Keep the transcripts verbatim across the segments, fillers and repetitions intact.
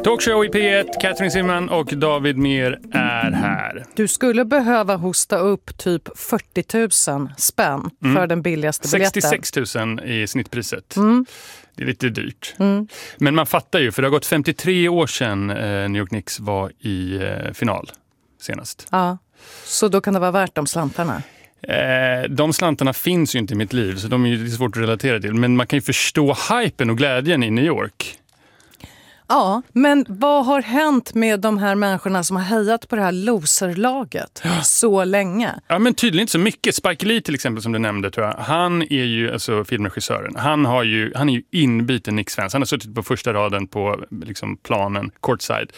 Talkshow i P ett, Katrin Simman och David Mer är här. Du skulle behöva hosta upp typ fyrtio tusen spänn mm. för den billigaste biljetten. sextiosex tusen i snittpriset. Mm. Det är lite dyrt. Mm. Men man fattar ju, för det har gått femtiotre år sedan eh, New York Knicks var i eh, final senast. Ja, så då kan det vara värt de slantarna. Eh, de slantarna finns ju inte i mitt liv, så de är ju svårt att relatera till. Men man kan ju förstå hypen och glädjen i New York. Ja, men vad har hänt med de här människorna som har hejat på det här loserlaget ja. så länge? Ja, men tydligen inte så mycket. Spike Lee till exempel, som du nämnde, tror jag. Han är ju, alltså filmregissören, han, har ju, han är ju inbiten Knicks-fans. Han har suttit på första raden på liksom, planen, courtside,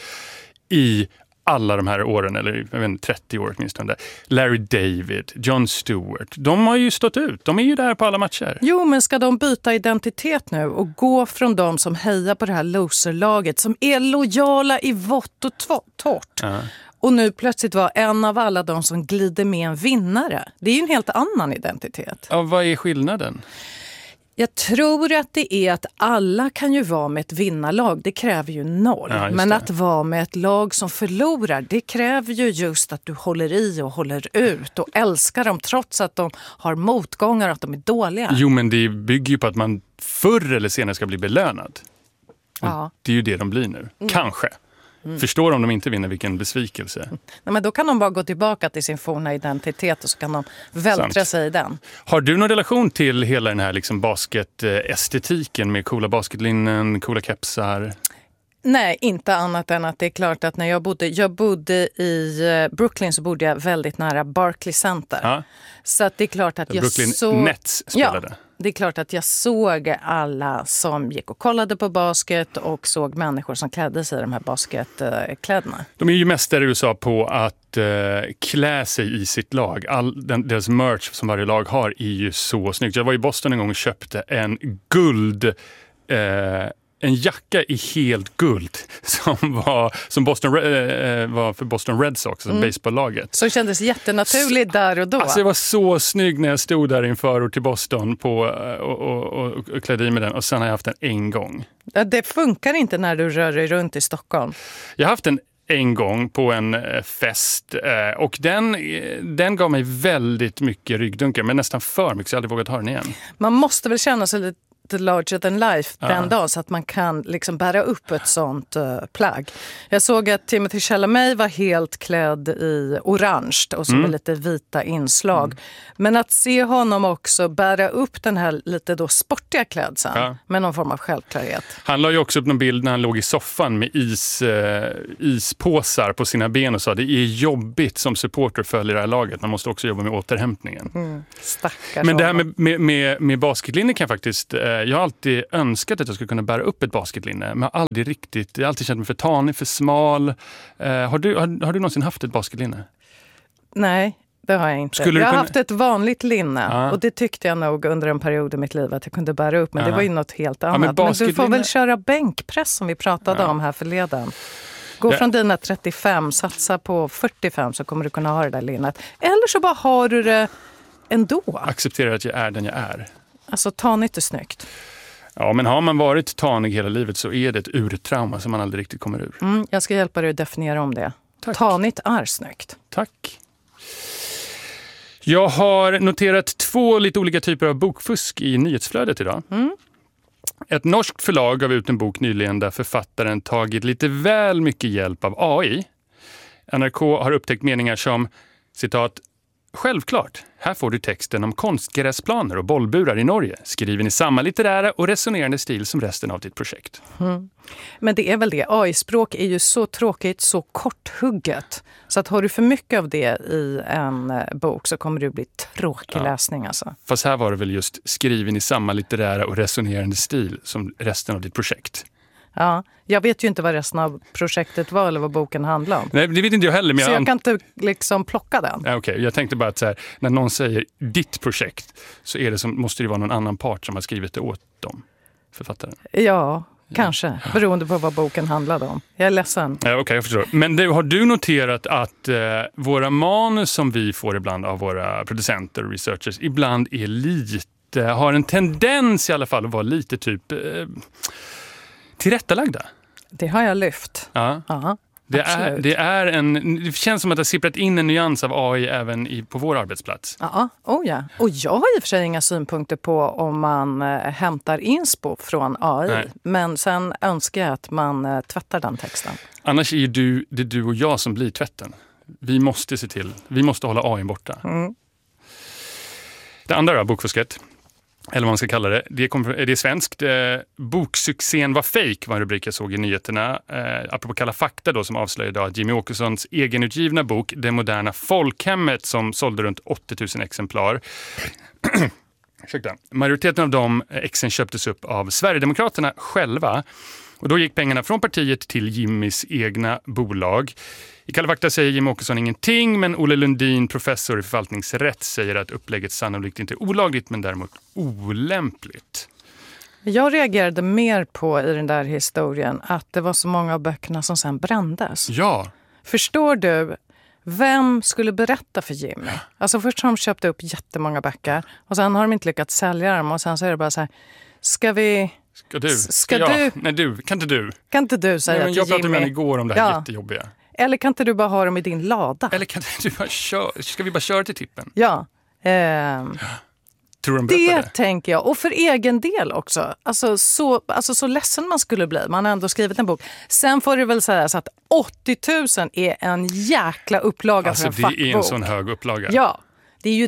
i alla de här åren, eller jag vet inte, trettio år åtminstone. Larry David, Jon Stewart, de har ju stått ut. De är ju där på alla matcher. Jo, men ska de byta identitet nu och gå från de som hejar på det här loserlaget, som är lojala i vått och torrt, uh-huh. och nu plötsligt vara en av alla de som glider med en vinnare? Det är ju en helt annan identitet. Ja, vad är skillnaden? Jag tror att det är att alla kan ju vara med ett vinnarlag. Det kräver ju noll. Ja, men det. Att vara med ett lag som förlorar, det kräver ju just att du håller i och håller ut och älskar dem trots att de har motgångar och att de är dåliga. Jo, men det bygger ju på att man förr eller senare ska bli belönad. Ja. Det är ju det de blir nu. Mm. Kanske. Mm. Förstår om de inte vinner, vilken besvikelse. Nej, men då kan de bara gå tillbaka till sin forna identitet och så kan de vältra Sant. sig i den. Har du någon relation till hela den här liksom basketestetiken med coola basketlinnen, coola kepsar? Nej, inte annat än att det är klart att när jag bodde, jag bodde i Brooklyn så bodde jag väldigt nära Barclays Center. Ja. Så att det är klart att jag Brooklyn såg... Nets spelade. Ja, det är klart att jag såg alla som gick och kollade på basket och såg människor som klädde sig i de här basketkläderna. De är ju mästare i U S A på att uh, klä sig i sitt lag. All den, deras merch som varje lag har är ju så snyggt. Jag var i Boston en gång och köpte en guld... Uh, en jacka i helt guld som var som Boston äh, var för Boston Red Sox, som mm. baseballlaget. Så kändes jättenaturligt där och då. Alltså jag var så snygg när jag stod där inför till Boston på, och, och, och, och klädde i med den. Och sen har jag haft den en gång. Ja, det funkar inte när du rör dig runt i Stockholm. Jag har haft den en gång på en fest och den, den gav mig väldigt mycket ryggdunkar, men nästan för mycket så jag aldrig vågat ha den igen. Man måste väl känna sig lite larger than life ja. den dag så att man kan liksom bära upp ett sånt uh, plagg. Jag såg att Timothée Chalamet var helt klädd i orange och så mm. med lite vita inslag. Mm. Men att se honom också bära upp den här lite då sportiga klädseln ja. med någon form av självklarhet. Han la ju också upp någon bild när han låg i soffan med is, uh, ispåsar på sina ben och sa det är jobbigt som supporter följer det här laget. Man måste också jobba med återhämtningen. Mm. Stackars Men det här med, med, med, med basketlinje kan jag faktiskt... Uh, Jag har alltid önskat att jag skulle kunna bära upp ett basketlinne, men jag har aldrig riktigt, jag har alltid känt mig för tanig, för smal. Eh, har, du, har, har du någonsin haft ett basketlinne? Nej, det har jag inte. Skulle jag har kunna... haft ett vanligt linne ja. och det tyckte jag nog under en period i mitt liv att jag kunde bära upp, men ja. det var ju något helt annat. Ja, men, basketlinne... men du får väl köra bänkpress som vi pratade ja. om här förleden. Gå det... från dina trettiofem, satsa på fyrtiofem så kommer du kunna ha det där linnet. Eller så bara har du det ändå. Acceptera att jag är den jag är. Alltså tanigt är snyggt. Ja, men har man varit tanig hela livet så är det ett urtrauma som man aldrig riktigt kommer ur. Mm, jag ska hjälpa dig att definiera om det. Tack. Tanigt är snyggt. Tack. Jag har noterat två lite olika typer av bokfusk i nyhetsflödet idag. Mm. Ett norskt förlag gav ut en bok nyligen där författaren tagit lite väl mycket hjälp av A I. N R K har upptäckt meningar som, citat, självklart, här får du texten om konstgräsplaner och bollburar i Norge, skriven i samma litterära och resonerande stil som resten av ditt projekt. Mm. Men det är väl det, A I-språk är ju så tråkigt, så korthugget. Så att har du för mycket av det i en bok så kommer det bli tråkig ja. läsning. Alltså. Fast här var det väl just skriven i samma litterära och resonerande stil som resten av ditt projekt. Ja, jag vet ju inte vad resten av projektet var eller vad boken handlar om. Nej, det vet inte jag heller. Men så jag, jag kan inte liksom plocka den. Ja, okej, okay. Jag tänkte bara att så här, när någon säger ditt projekt så är det som, måste det vara någon annan part som har skrivit det åt dem, författaren. Ja, ja. kanske. Beroende på vad boken handlade om. Jag är ledsen. Ja, okej, okay, jag förstår. Men det, har du noterat att eh, våra manus som vi får ibland av våra producenter och researchers ibland är lite, har en tendens i alla fall att vara lite typ... Eh, tillrättalagda. Det har jag lyft. Ja. Ja, det, är, det, är en, det känns som att det har sipprat in en nyans av A I även i, på vår arbetsplats. Ja, oh ja. Och jag har i och för sig inga synpunkter på om man eh, hämtar inspo från A I. Nej. Men sen önskar jag att man eh, tvättar den texten. Annars är du, det du och jag som blir tvätten. Vi måste se till, vi måste hålla A I borta. Mm. Det andra då, bokfusket. Eller vad man ska kalla det. Det, kom, det är svenskt. Eh, Boksuccén var fake var en rubrik jag såg i nyheterna. Eh, apropå Kalla fakta då, som avslöjade att Jimmy Åkessons egenutgivna bok Det moderna folkhemmet som sålde runt åttio tusen exemplar. Ursäkta. Majoriteten av de exen köptes upp av Sverigedemokraterna själva. Och då gick pengarna från partiet till Jimmys egna bolag. I Kalla fakta säger Jimmy Åkesson ingenting, men Olle Lundin, professor i förvaltningsrätt, säger att upplägget sannolikt inte är olagligt men däremot olämpligt. Jag reagerade mer på i den där historien att det var så många av böckerna som sen brändes. Ja. Förstår du, vem skulle berätta för Jimmy? Alltså först har de köpt upp jättemånga böcker och sen har de inte lyckats sälja dem och sen så är det bara så här, ska vi... Ska du? Ska, ska jag? du? Nej, du. Kan inte du? Kan inte du säga Nej, men jag till Jimmy? Jag pratade med henne igår om det här ja. jättejobbiga. Eller kan inte du bara ha dem i din lada? Eller kan du bara köra? Ska vi bara köra till tippen? Ja. Ehm, Tror de det, det tänker jag. Och för egen del också. Alltså så, alltså så ledsen man skulle bli. Man har ändå skrivit en bok. Sen får det väl säga så att åttio tusen är en jäkla upplaga alltså, för en fackbok. Det är en sån hög upplaga. Ja, det är ju...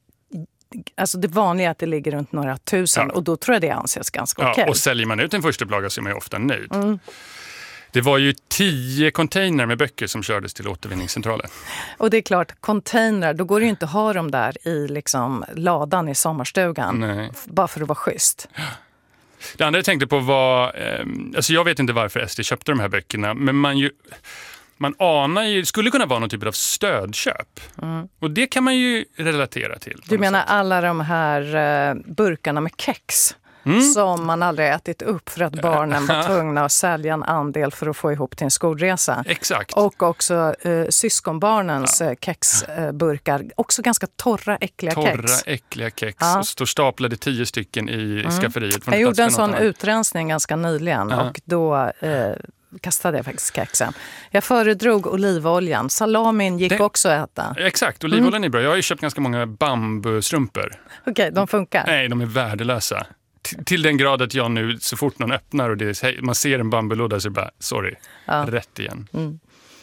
Alltså det vanliga är att det ligger runt några tusen ja. Och då tror jag det anses ganska ja, okej. Och säljer man ut en första upplaga så är man ju ofta nöjd. Mm. Det var ju tio container med böcker som kördes till återvinningscentralen. Och det är klart, container, då går det ju inte att ha dem där i liksom ladan i sommarstugan. Nej. Bara för att vara schysst. Det andra jag tänkte på var, eh, alltså jag vet inte varför S D köpte de här böckerna, men man ju... Man anar ju, det skulle kunna vara någon typ av stödköp. Mm. Och det kan man ju relatera till. Du menar sätt. alla de här uh, burkarna med kex mm. som man aldrig ätit upp för att barnen var tvungna att sälja en andel för att få ihop till en skolresa. Exakt. Och också uh, syskonbarnens ja. kexburkar. Uh, också ganska torra, äckliga torra, kex. Torra, äckliga kex. Ja. Och står staplade tio stycken i mm. skafferiet. Jag gjorde en sån utrensning ganska nyligen ja. och då... Uh, kastade jag faktiskt kexen. Jag föredrog olivoljan. Salamin gick det, också att äta. Exakt, olivoljan mm. är bra. Jag har ju köpt ganska många bambustrumpor. Okej, okay, de funkar? Nej, de är värdelösa. T- till den grad att jag nu, så fort någon öppnar och det är, man ser en bambulåda så är det bara, sorry, ja. rätt igen. Mm.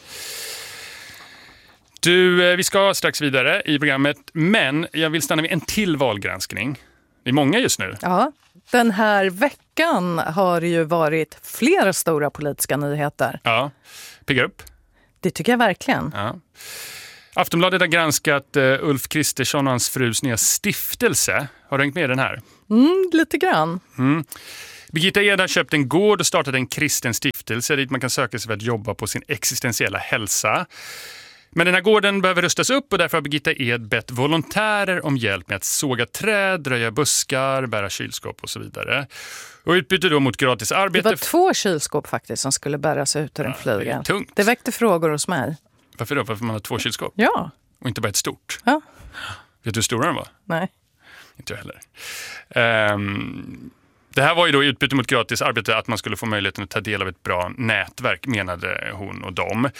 Du, vi ska strax vidare i programmet, men jag vill stanna vid en till valgranskning. Det är många just nu. Ja, den här veckan har det ju varit flera stora politiska nyheter. Ja, pigga upp. Det tycker jag verkligen. Ja. Aftonbladet har granskat uh, Ulf Kristersson och hans frus nya stiftelse. Har du hängt med den här? Mm, lite grann. Mm. Birgitta Ed har köpt en gård och startat en kristen stiftelse dit man kan söka sig för att jobba på sin existentiella hälsa. Men den här gården behöver rustas upp och därför har Birgitta Ed bett volontärer om hjälp med att såga träd, röja buskar, bära kylskåp och så vidare. Och utbyte då mot gratis arbete. Det var två kylskåp faktiskt som skulle bäras ut ur en flyga. Det är tungt. Det väckte frågor hos mig. Varför då? Varför man har två kylskåp? Ja. Och inte bara ett stort? Ja. Vet du hur stora de var? Nej. Inte jag heller. Um, det här var ju då utbyte mot gratis arbete att man skulle få möjligheten att ta del av ett bra nätverk, menade hon och dem.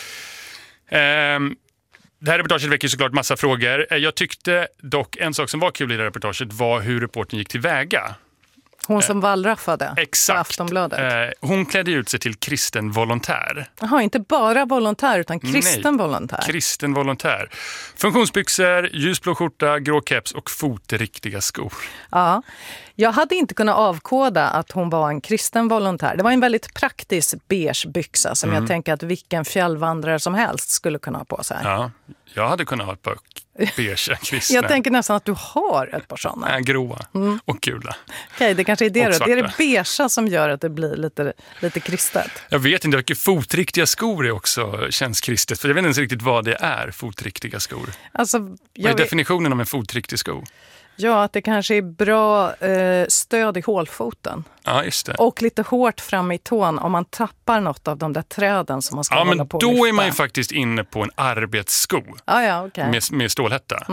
Um, det här reportaget väcker såklart massa frågor. Jag tyckte dock en sak som var kul i det här reportaget var hur reportern gick tillväga. Hon som wallraffade Exakt. På Aftonbladet. Hon klädde ut sig till kristen volontär. Jaha, inte bara volontär utan kristen Nej, volontär. kristen volontär. Funktionsbyxor, ljusblå skjorta, grå keps och fotriktiga skor. Ja, jag hade inte kunnat avkoda att hon var en kristen volontär. Det var en väldigt praktisk beige byxa som mm. jag tänker att vilken fjällvandrare som helst skulle kunna ha på sig. Ja, jag hade kunnat ha ett par beige kristna. Jag tänker nästan att du har ett par sådana. Ja, gråa mm. och gula. Okej, det kanske är det. Det är det beige som gör att det blir lite, lite kristet. Jag vet inte, vilka fotriktiga skor är också känns kristet. För jag vet inte riktigt vad det är, fotriktiga skor. Alltså, vad är definitionen av en fotriktig sko? Ja, att det kanske är bra eh, stöd i hålfoten. Ja, just det. Och lite hårt fram i tån om man tappar något av de där träden som man ska ja, hålla men på då lyfta. är man ju faktiskt inne på en arbetssko. Ja, ja, okay. med, med stålhätta. Mm.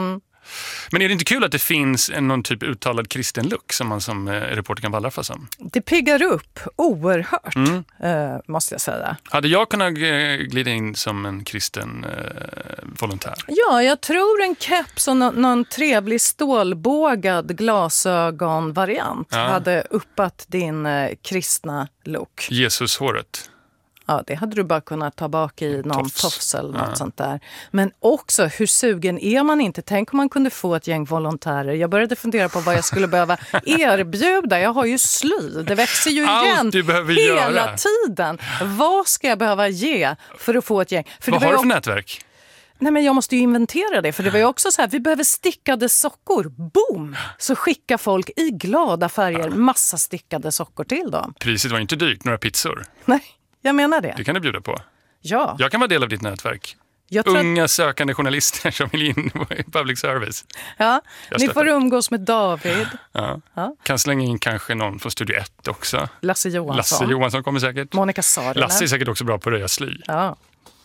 Men är det inte kul att det finns en någon typ uttalad kristen look som man som eh, reporter kan vallra som? Det piggar upp oerhört, mm. eh, måste jag säga. Hade jag kunnat glida in som en kristen eh, volontär? Ja, jag tror en keps och någon, någon trevlig stålbågad glasögonvariant ja. hade uppat din eh, kristna look. Jesus-håret. Ja, det hade du bara kunnat ta bak i någon tofs, tofs eller något ja. sånt där. Men också, hur sugen är man inte? Tänk om man kunde få ett gäng volontärer. Jag började fundera på vad jag skulle behöva erbjuda. Jag har ju sly. Det växer ju igen hela göra. tiden. Vad ska jag behöva ge för att få ett gäng? För vad det har du för för nätverk? Nej, men jag måste ju inventera det. För det var ju också så här, vi behöver stickade sockor. Boom! Så skickar folk i glada färger massa stickade sockor till dem. Priset var inte dyrt, några pizzor. Nej. Jag menar det. Det kan du bjuda på. Ja. Jag kan vara del av ditt nätverk. Unga att... sökande journalister som vill in i public service. Ja, ni får umgås med David. Ja. Ja. Kan slänga in kanske någon från Studio ett också. Lasse Johansson. Lasse Johansson kommer säkert. Monica Sarinen. Lasse är säkert också bra på att röja sly. Ja.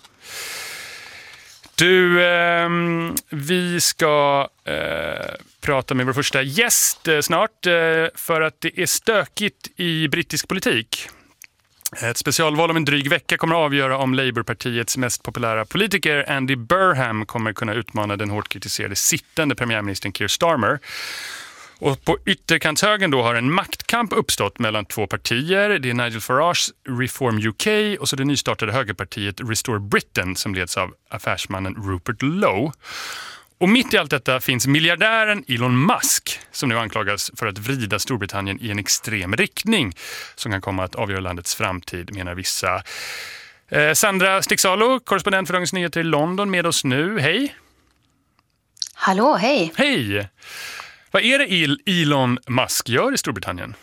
Du, eh, vi ska eh, prata med vår första gäst eh, snart eh, för att det är stökigt i brittisk politik. Ett specialval om en dryg vecka kommer att avgöra om Labourpartiets mest populära politiker Andy Burnham kommer kunna utmana den hårt kritiserade sittande premiärministern Keir Starmer. Och på ytterkantshögen då har en maktkamp uppstått mellan två partier. Det är Nigel Farages Reform U K och så det nystartade högerpartiet Restore Britain som leds av affärsmannen Rupert Lowe. Och mitt i allt detta finns miljardären Elon Musk som nu anklagas för att vrida Storbritannien i en extrem riktning som kan komma att avgöra landets framtid, menar vissa. Eh, Sandra Sticksalo, korrespondent för Dagens Nyheter i London, med oss nu. Hej! Hallå, hej! Hej! Vad är det Elon Musk gör i Storbritannien?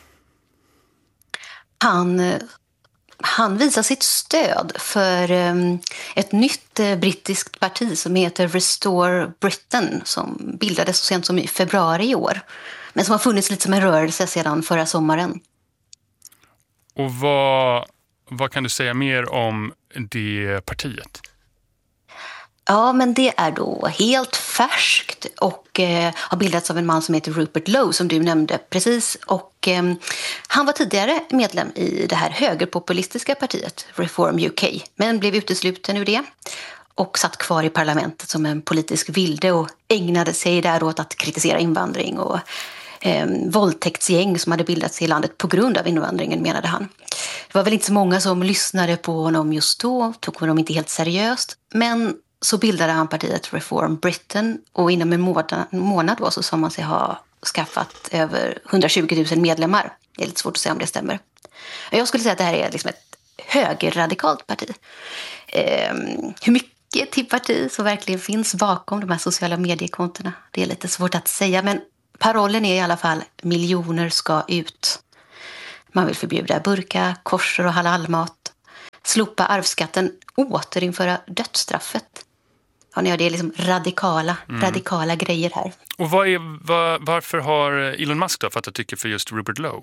Han... Han visar sitt stöd för um, ett nytt uh, brittiskt parti som heter Restore Britain som bildades så sent som i februari i år. Men som har funnits lite som en rörelse sedan förra sommaren. Och vad, vad kan du säga mer om det partiet? Ja, men det är då helt färskt och eh, har bildats av en man som heter Rupert Lowe som du nämnde precis. Och eh, han var tidigare medlem i det här högerpopulistiska partiet Reform U K men blev utesluten ur det och satt kvar i parlamentet som en politisk vilde och ägnade sig där åt att kritisera invandring och eh, våldtäktsgäng som hade bildats i landet på grund av invandringen, menade han. Det var väl inte så många som lyssnade på honom just då, tog honom inte helt seriöst, men så bildade han partiet Reform Britain och inom en månad, månad då så sa man sig ha skaffat över hundratjugo tusen medlemmar. Det är lite svårt att säga om det stämmer. Jag skulle säga att det här är liksom ett högerradikalt parti. Eh, hur mycket till parti som verkligen finns bakom de här sociala mediekontona, det är lite svårt att säga, men parollen är i alla fall miljoner ska ut. Man vill förbjuda burka, korsor och halalmat, slopa arvsskatten, återinföra dödsstraffet. Ja, det är liksom radikala, mm. radikala grejer här. Och vad är, var, varför har Elon Musk då fattat tycke för just Rupert Lowe?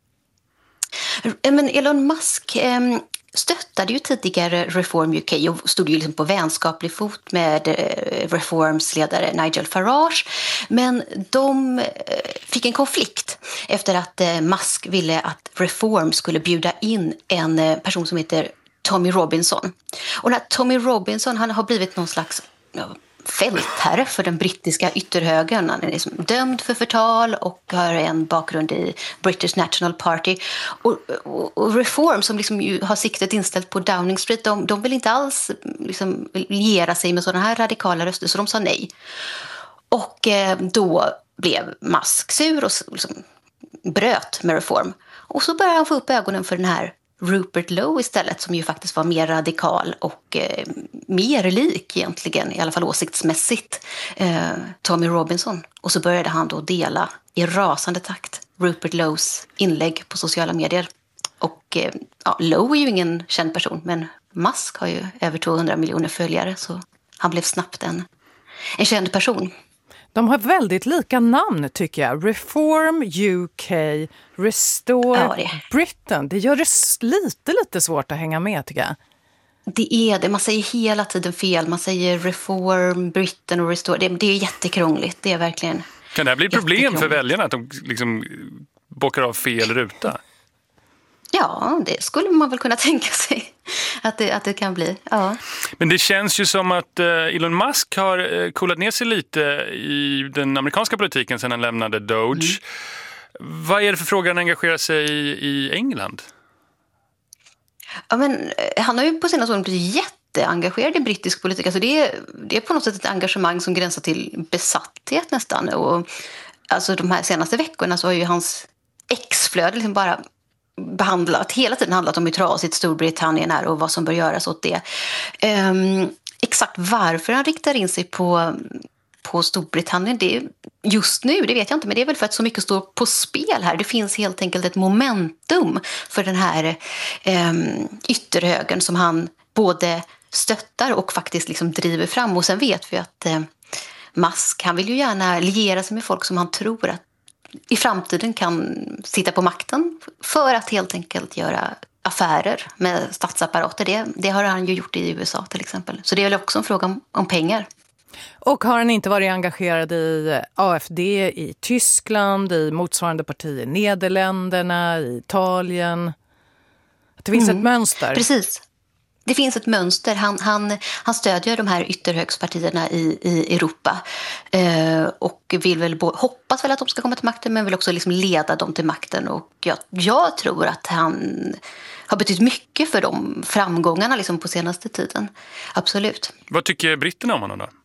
Men Elon Musk eh, stöttade ju tidigare Reform U K och stod ju liksom på vänskaplig fot med eh, Reforms ledare Nigel Farage. Men de eh, fick en konflikt efter att eh, Musk ville att Reform skulle bjuda in en eh, person som heter Tommy Robinson. Och när Tommy Robinson, han har blivit någon slags ja, fältherre för den brittiska ytterhögern. Han är liksom dömd för förtal och har en bakgrund i British National Party. Och, och, och Reform, som liksom ju har siktet inställt på Downing Street, de, de vill inte alls liksom liera sig med sådana här radikala röster, så de sa nej. Och eh, då blev Musk sur och liksom bröt med Reform. Och så började han få upp ögonen för den här Rupert Lowe istället, som ju faktiskt var mer radikal och eh, mer lik egentligen, i alla fall åsiktsmässigt, eh, Tommy Robinson. Och så började han då dela i rasande takt Rupert Lowes inlägg på sociala medier. Och eh, ja, Lowe är ju ingen känd person, men Musk har ju över tvåhundra miljoner följare, så han blev snabbt en, en känd person. De har väldigt lika namn tycker jag. Reform U K, Restore ja, det. Britain. Det gör det lite, lite svårt att hänga med tycker jag. Det är det. Man säger hela tiden fel. Man säger reform, Britain och restore. Det, det är jättekrångligt. Det är verkligen. Kan det här bli ett problem för väljarna att de liksom bockar av fel ruta? Ja, det skulle man väl kunna tänka sig att det, att det kan bli. Ja. Men det känns ju som att Elon Musk har coolat ner sig lite i den amerikanska politiken sedan han lämnade Doge. Mm. Vad är det för frågor han engagerar sig i, i England? Ja, men han har ju på senaste åren blivit jätteengagerad i brittisk politik. Alltså det, är, det är på något sätt ett engagemang som gränsar till besatthet nästan. Och alltså de här senaste veckorna så har ju hans exflöde liksom bara behandlat, hela tiden handlat om hur trasigt Storbritannien är och vad som bör göras åt det. Um, exakt varför han riktar in sig på, på Storbritannien, det är just nu, det vet jag inte, men det är väl för att så mycket står på spel här. Det finns helt enkelt ett momentum för den här um, ytterhögern som han både stöttar och faktiskt liksom driver fram. Och sen vet vi att uh, Musk, han vill ju gärna liera sig med folk som han tror att i framtiden kan sitta på makten för att helt enkelt göra affärer med statsapparater. Det, det har han ju gjort i U S A till exempel. Så det är väl också en fråga om, om pengar. Och har han inte varit engagerad i A F D i Tyskland, i motsvarande parti i Nederländerna, i Italien? Att det finns mm. ett mönster. Precis. Det finns ett mönster. Han, han, han stödjer de här ytterhögspartierna i, i Europa eh, och vill väl hoppas väl att de ska komma till makten, men vill också liksom leda dem till makten. Och jag, jag tror att han har betytt mycket för de framgångarna liksom på senaste tiden. Absolut. Vad tycker britterna om honom då?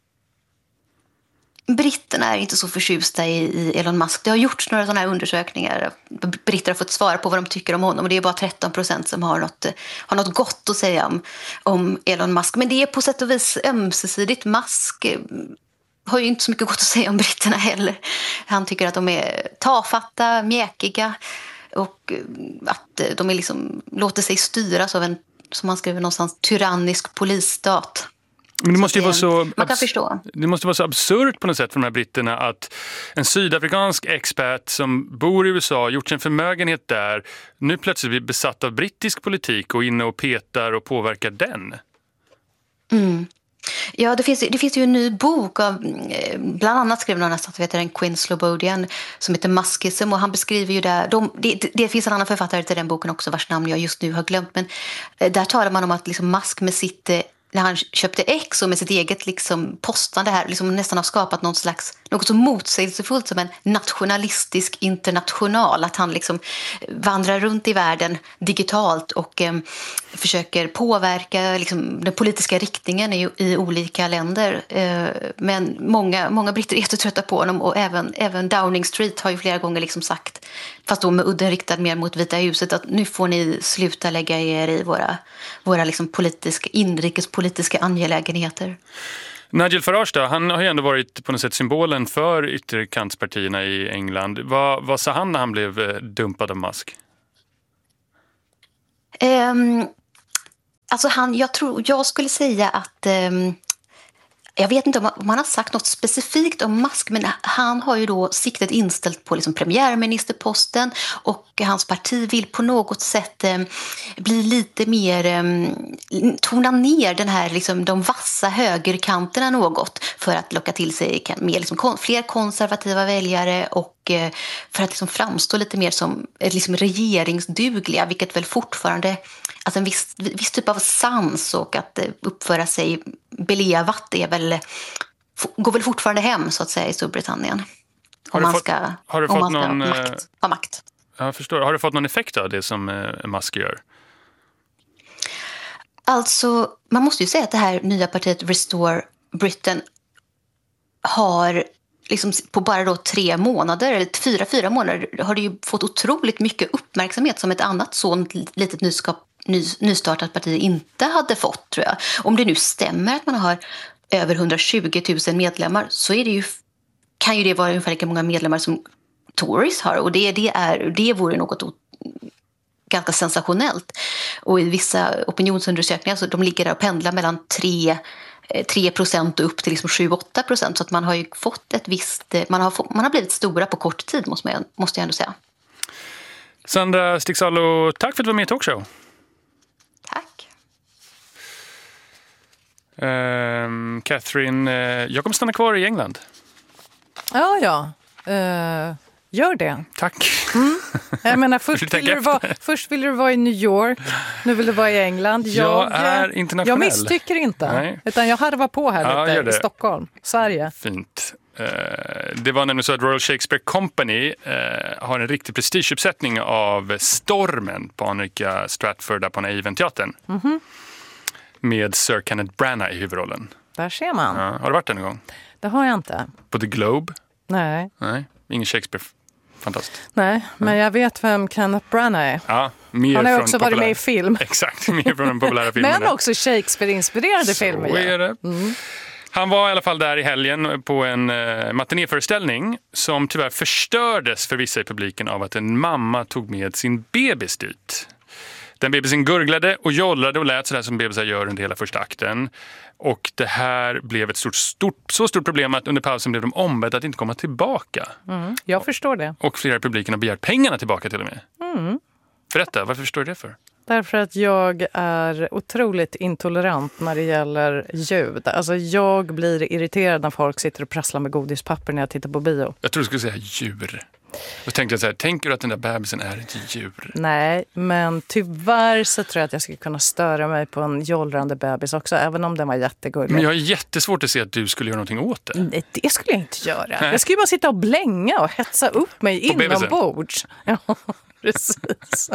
Britterna är inte så förtjusta i, i Elon Musk. Det har gjorts några sådana här undersökningar. Britter har fått svara på vad de tycker om honom. Och det är bara tretton procent som har något, har något gott att säga om, om Elon Musk. Men det är på sätt och vis ömsesidigt. Musk har ju inte så mycket gott att säga om britterna heller. Han tycker att de är tafatta, mjäkiga. Och att de är liksom, låter sig styras av en, som man skriver någonstans, tyrannisk polisstat. Men det måste ju vara så, man kan förstå. Det måste vara så absurt på något sätt för de här britterna att en sydafrikansk expert som bor i U S A, gjort sin förmögenhet där, nu plötsligt blir besatt av brittisk politik och inne och petar och påverkar den. Mm. Ja, det finns, det finns ju en ny bok av, bland annat skrev någon statsvetaren Quinn Slobodian som heter Muskism, och han beskriver ju där, de, det, det finns en annan författare till den boken också vars namn jag just nu har glömt, men där talar man om att liksom Musk med sitt, när han köpte X och med sitt eget liksom postande här liksom nästan har skapat någon slags, något så motsägelsefullt som en nationalistisk international, att han liksom vandrar runt i världen digitalt och eh, försöker påverka liksom den politiska riktningen i, i olika länder. Eh, men många, många britter är jättetrötta på honom, och även, även Downing Street har ju flera gånger liksom sagt, fast då med udden riktad mer mot Vita huset, att nu får ni sluta lägga er i våra, våra liksom politiska, inrikespolitiska angelägenheter. Nigel Farage då, han har ju ändå varit på något sätt symbolen för ytterkantspartierna i England. Vad, vad sa han när han blev dumpad av Musk? Um, alltså han, jag tror, jag skulle säga att um, jag vet inte om man har sagt något specifikt om Musk, men han har ju då siktet inställt på liksom premiärministerposten, och hans parti vill på något sätt eh, bli lite mer, eh, tona ner den här, liksom, de vassa högerkanterna något för att locka till sig mer, liksom, kon, fler konservativa väljare, och eh, för att liksom framstå lite mer som eh, liksom regeringsdugliga, vilket väl fortfarande, alltså en viss, viss typ av sans och att uppföra sig belevat är väl, går väl fortfarande hem så att säga i Storbritannien. Har om man fått, ska, har du om fått man ska någon, makt, ha makt. Jag förstår. Har du fått någon effekt av det som eh, Musk gör? Alltså, man måste ju säga att det här nya partiet Restore Britain har liksom på bara då tre månader, eller fyra, fyra månader, har det ju fått otroligt mycket uppmärksamhet som ett annat sånt litet nyskap, ny, nystartat parti inte hade fått, tror jag. Om det nu stämmer att man har över hundratjugo tusen medlemmar, så är det ju, kan ju det vara ungefär lika många medlemmar som Tories har, och det, det, är, det vore något o, ganska sensationellt. Och i vissa opinionsundersökningar så de ligger där och pendlar mellan tre procent och upp till liksom sju åtta procent, så att man har ju fått ett visst, man har, fått, man har blivit stora på kort tid, måste, man, måste jag ändå säga. Sandra Stigsalo, tack för att du var med i Talkshow. Tack. Uh, Catherine, uh, jag kommer stanna kvar i England. Ja, ja. Uh, gör det. Tack. Mm. Jag menar, först, vill du vara, först vill du vara i New York, nu vill du vara i England. Jag, jag är internationell. Jag misstycker inte, Nej. utan jag harvar på här ja, lite i Stockholm, Sverige. Fint. Uh, det var nämligen så att Royal Shakespeare Company uh, har en riktig prestigeuppsättning av Stormen på Annika Stratford upon Avon-teatern. Mm-hmm. Med Sir Kenneth Branagh i huvudrollen. Där ser man. Ja, har du varit där någon gång? Det har jag inte. På The Globe? Nej. Nej, ingen Shakespeare. Fantast. Nej, men jag vet vem Kenneth Branagh är. Ja, mer Han har från också populär... varit med i film. Exakt, mer från den populära filmen. Men också Shakespeare-inspirerade filmer. Så är det. Mm. Han var i alla fall där i helgen på en uh, matinéföreställning som tyvärr förstördes för vissa i publiken av att en mamma tog med sin bebis dit. Den bebisen gurglade och jollrade och lät sådär som bebisar gör under hela första akten. Och det här blev ett stort, stort, så stort problem att under pausen blev de ombedda att inte komma tillbaka. Mm, jag förstår det. Och flera i publiken har begärt pengarna tillbaka till och med. Mm. Berätta, varför förstår du det för? Därför att jag är otroligt intolerant när det gäller ljud. Alltså jag blir irriterad när folk sitter och prasslar med godispapper när jag tittar på bio. Jag tror du skulle säga djur. Och tänkte jag så här, tänker du att den där bebisen är ett djur? Nej, men tyvärr så tror jag att jag skulle kunna störa mig på en jollrande bebis också, även om den var jättegullig. Men jag har jättesvårt att se att du skulle göra någonting åt det. Nej, det skulle jag inte göra. Nej. Jag skulle bara sitta och blänga och hetsa upp mig på inombords. Ja, precis.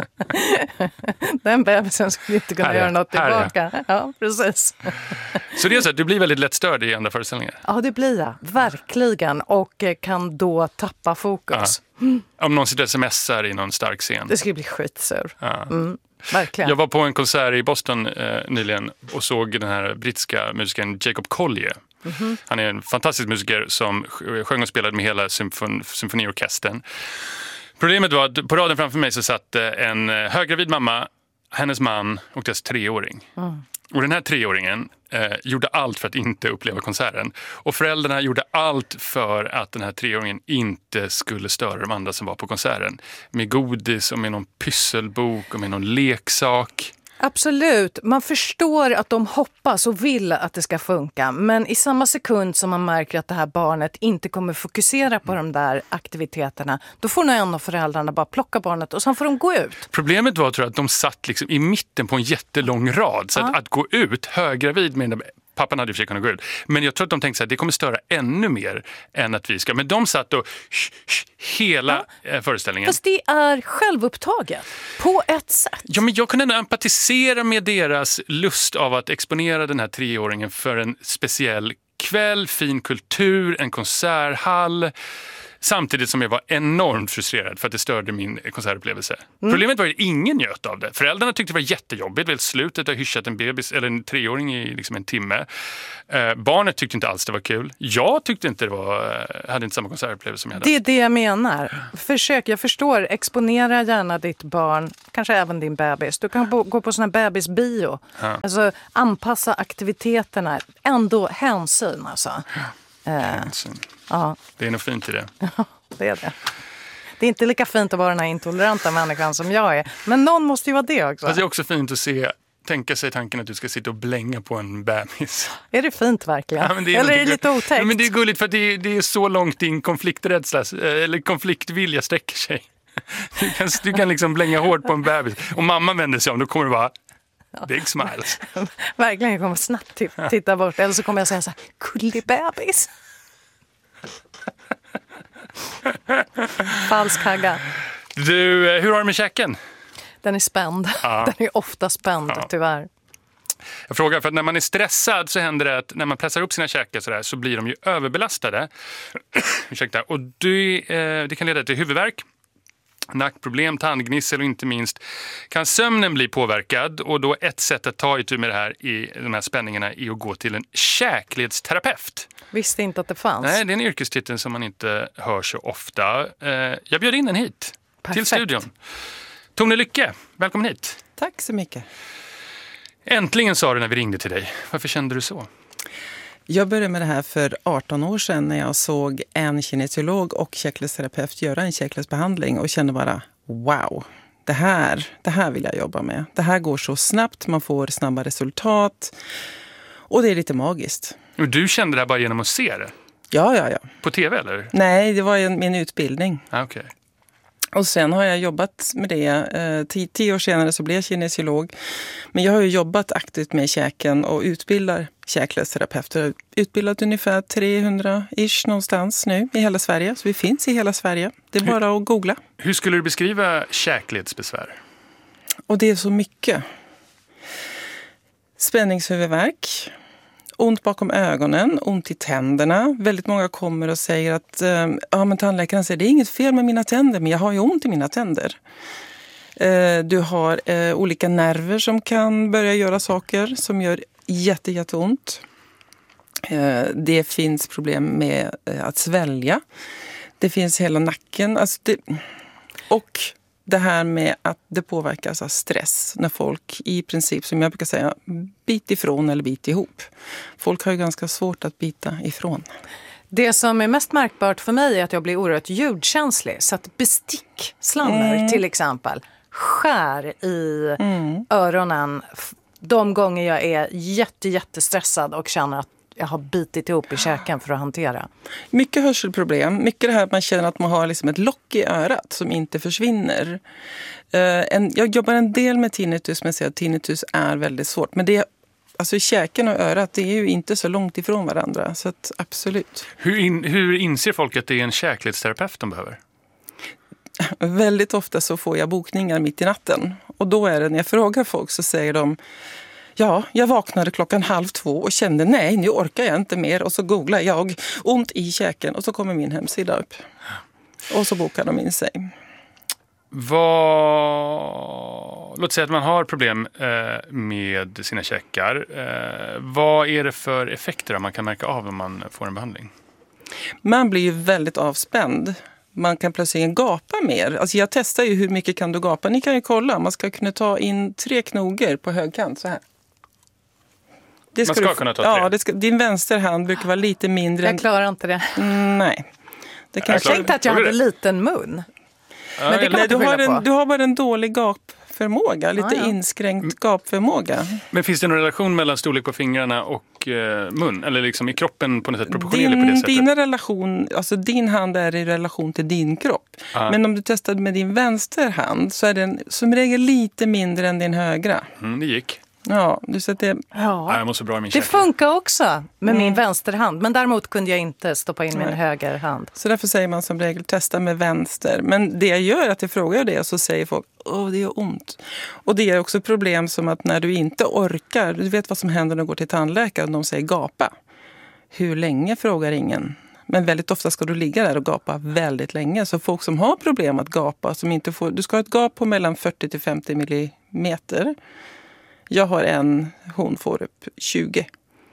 Den bebisen skulle inte kunna här, göra något här, tillbaka. Ja, precis. Så det är så att du blir väldigt lätt störd i andra föreställningar? Ja, det blir jag. Verkligen. Och kan då tappa fokus. Mm. Om någon sitter och smsar i någon stark scen. Det skulle bli skitsur. Ja. Mm, verkligen. Jag var på en konsert i Boston eh, nyligen och såg den här brittiska musikern Jacob Collier. Mm-hmm. Han är en fantastisk musiker som sjöng och spelade med hela symfon- symfoniorkestern. Problemet var att på raden framför mig så satt en höggravid mamma, hennes man och dess treåring. Mm. Och den här treåringen eh, gjorde allt för att inte uppleva konserten. Och föräldrarna gjorde allt för att den här treåringen inte skulle störa de andra som var på konserten. Med godis och med någon pysselbok och med någon leksak. Absolut. Man förstår att de hoppas och vill att det ska funka. Men i samma sekund som man märker att det här barnet inte kommer fokusera på de där aktiviteterna, då får nog en av föräldrarna bara plocka barnet och sen får de gå ut. Problemet var tror jag, att de satt liksom i mitten på en jättelång rad. Så ja. att, att gå ut höggravid med pappan hade ju försökt kunna gå ut. Men jag tror att de tänkte att det kommer störa ännu mer än att vi ska. Men de satt och sh, sh, hela ja. föreställningen. Fast det är självupptaget på ett sätt. Ja, men jag kunde ändå empatisera med deras lust av att exponera den här treåringen för en speciell kväll, fin kultur, en konserthall. Samtidigt som jag var enormt frustrerad för att det störde min konsertupplevelse. Mm. Problemet var att ingen njöt av det. Föräldrarna tyckte det var jättejobbigt. Väl slutet har hyschat en bebis eller en treåring i liksom en timme. Eh, barnet tyckte inte alls det var kul. Jag tyckte inte det var, hade inte samma konsertupplevelse som jag hade. Det är det jag menar. Försök, jag förstår. Exponera gärna ditt barn, kanske även din bebis. Du kan bo, gå på sån här bebisbio. Ja. Alltså anpassa aktiviteterna. Ändå hänsyn alltså. Hänsyn. Ja. Det är nog fint i det. Ja, det är det. Det är inte lika fint att vara den här intoleranta människan som jag är. Men någon måste ju vara det också. Fast det är också fint att se, tänka sig tanken att du ska sitta och blänga på en bebis. Är det fint verkligen? Ja, det är eller är det lite otäckt? Ja, men det är gulligt för att det är, det är så långt din konflikträdsla eller konfliktvilja sträcker sig. Du kan, du kan liksom blänga hårt på en bebis. Och mamma vänder sig om, då kommer det bara... Big smiles. Verkligen, jag kommer snabbt t- titta bort. Eller så kommer jag säga så här, gullig bebis. Falsk hagga. Du, hur har du med käken? Den är spänd. Ja. Den är ofta spänd, ja. Tyvärr. Jag frågar, för att när man är stressad så händer det att när man pressar upp sina käkar så, där, så blir de ju överbelastade. Ursäkta. Och det, eh, det kan leda till huvudvärk, nackproblem, tandgnissel och inte minst kan sömnen bli påverkad. Och då ett sätt att ta itu med det här i de här spänningarna är att gå till en käkledsterapeut. Visste inte att det fanns. Nej, det är en yrkestitel som man inte hör så ofta. Jag bjöd in den hit. Perfekt. Till studion. Tone Lycke, välkommen hit. Tack så mycket. Äntligen sa du när vi ringde till dig. Varför kände du så? Jag började med det här för arton år sedan när jag såg en kinesiolog och käkledsterapeut göra en käkledsbehandling och kände bara wow, det här, det här vill jag jobba med. Det här går så snabbt, man får snabba resultat. Och det är lite magiskt. Och du kände det här bara genom att se det? Ja, ja, ja. På tv eller? Nej, det var en, min utbildning. Ah, okej. Och sen har jag jobbat med det. Eh, tio, tio år senare så blev jag kinesiolog. Men jag har ju jobbat aktivt med käken och utbildar käklösterapeuter. Jag har utbildat ungefär trehundra-ish någonstans nu i hela Sverige. Så vi finns i hela Sverige. Det är bara att googla. Hur skulle du beskriva käkledsbesvär? Och det är så mycket. Spänningshuvudvärk. Ont bakom ögonen, ont i tänderna. Väldigt många kommer och säger att eh, ja, men tandläkaren säger det är inget fel med mina tänder, men jag har ju ont i mina tänder. Eh, du har eh, olika nerver som kan börja göra saker som gör jätte, jätteont. Eh, det finns problem med eh, att svälja. Det finns hela nacken. Alltså det, och det här med att det påverkas av stress när folk i princip, som jag brukar säga, bit ifrån eller bit ihop. Folk har ju ganska svårt att bita ifrån. Det som är mest märkbart för mig är att jag blir oerhört ljudkänslig. Så att bestick, slammer mm. till exempel, skär i mm. öronen de gånger jag är jätte, jättestressad och känner att jag har bitit ihop i käken för att hantera. Mycket hörselproblem. Mycket det här att man känner att man har liksom ett lock i örat som inte försvinner. Uh, en, jag jobbar en del med tinnitus, men jag säger att tinnitus är väldigt svårt. Men det, alltså käken och örat, det är ju inte så långt ifrån varandra. Så att, absolut. Hur, in, hur inser folk att det är en käkledsterapeut de behöver? Väldigt ofta så får jag bokningar mitt i natten. Och då är det, när jag frågar folk så säger de: ja, jag vaknade klockan halv två och kände nej, nu orkar jag inte mer. Och så googlar jag ont i käken och så kommer min hemsida upp. Och så bokar de in sig. Vad... Låt säga att man har problem eh, med sina käkar. Eh, vad är det för effekter man kan märka av om man får en behandling? Man blir ju väldigt avspänd. Man kan plötsligt gapa mer. Alltså jag testar ju hur mycket kan du gapa. Ni kan ju kolla. Man ska kunna ta in tre knoger på högkant så här. Det ska Man ska du, kunna ta tre? Ja, det ska, din vänsterhand brukar vara lite mindre. Jag klarar inte det. Mm, nej. Det kan jag tänkte att jag hade en liten mun. Ja, men det kan nej, du, har en, på. du har bara en dålig gapförmåga. Lite ah, ja. inskränkt gapförmåga. Men finns det någon relation mellan storlek på fingrarna och eh, mun? Eller liksom i kroppen på något sätt proportionerlig din, på det sättet? Din relation, alltså din hand är i relation till din kropp. Ah. Men om du testade med din vänsterhand så är den som regel lite mindre än din högra. Mm, det gick. Ja, du så att det... Ja, jag måste bra i min det käke. funkar också med mm. min vänsterhand. Men däremot kunde jag inte stoppa in Nej. min högerhand. Så därför säger man som regel testa med vänster. Men det jag gör är att jag frågar det så säger folk, åh det gör ont. Och det är också problem som att när du inte orkar, du vet vad som händer när du går till tandläkaren, de säger gapa. Hur länge frågar ingen. Men väldigt ofta ska du ligga där och gapa väldigt länge. Så folk som har problem att gapa, som inte får, du ska ha ett gap på mellan fyrtio till femtio millimeter. Jag har en, hon får upp tjugo.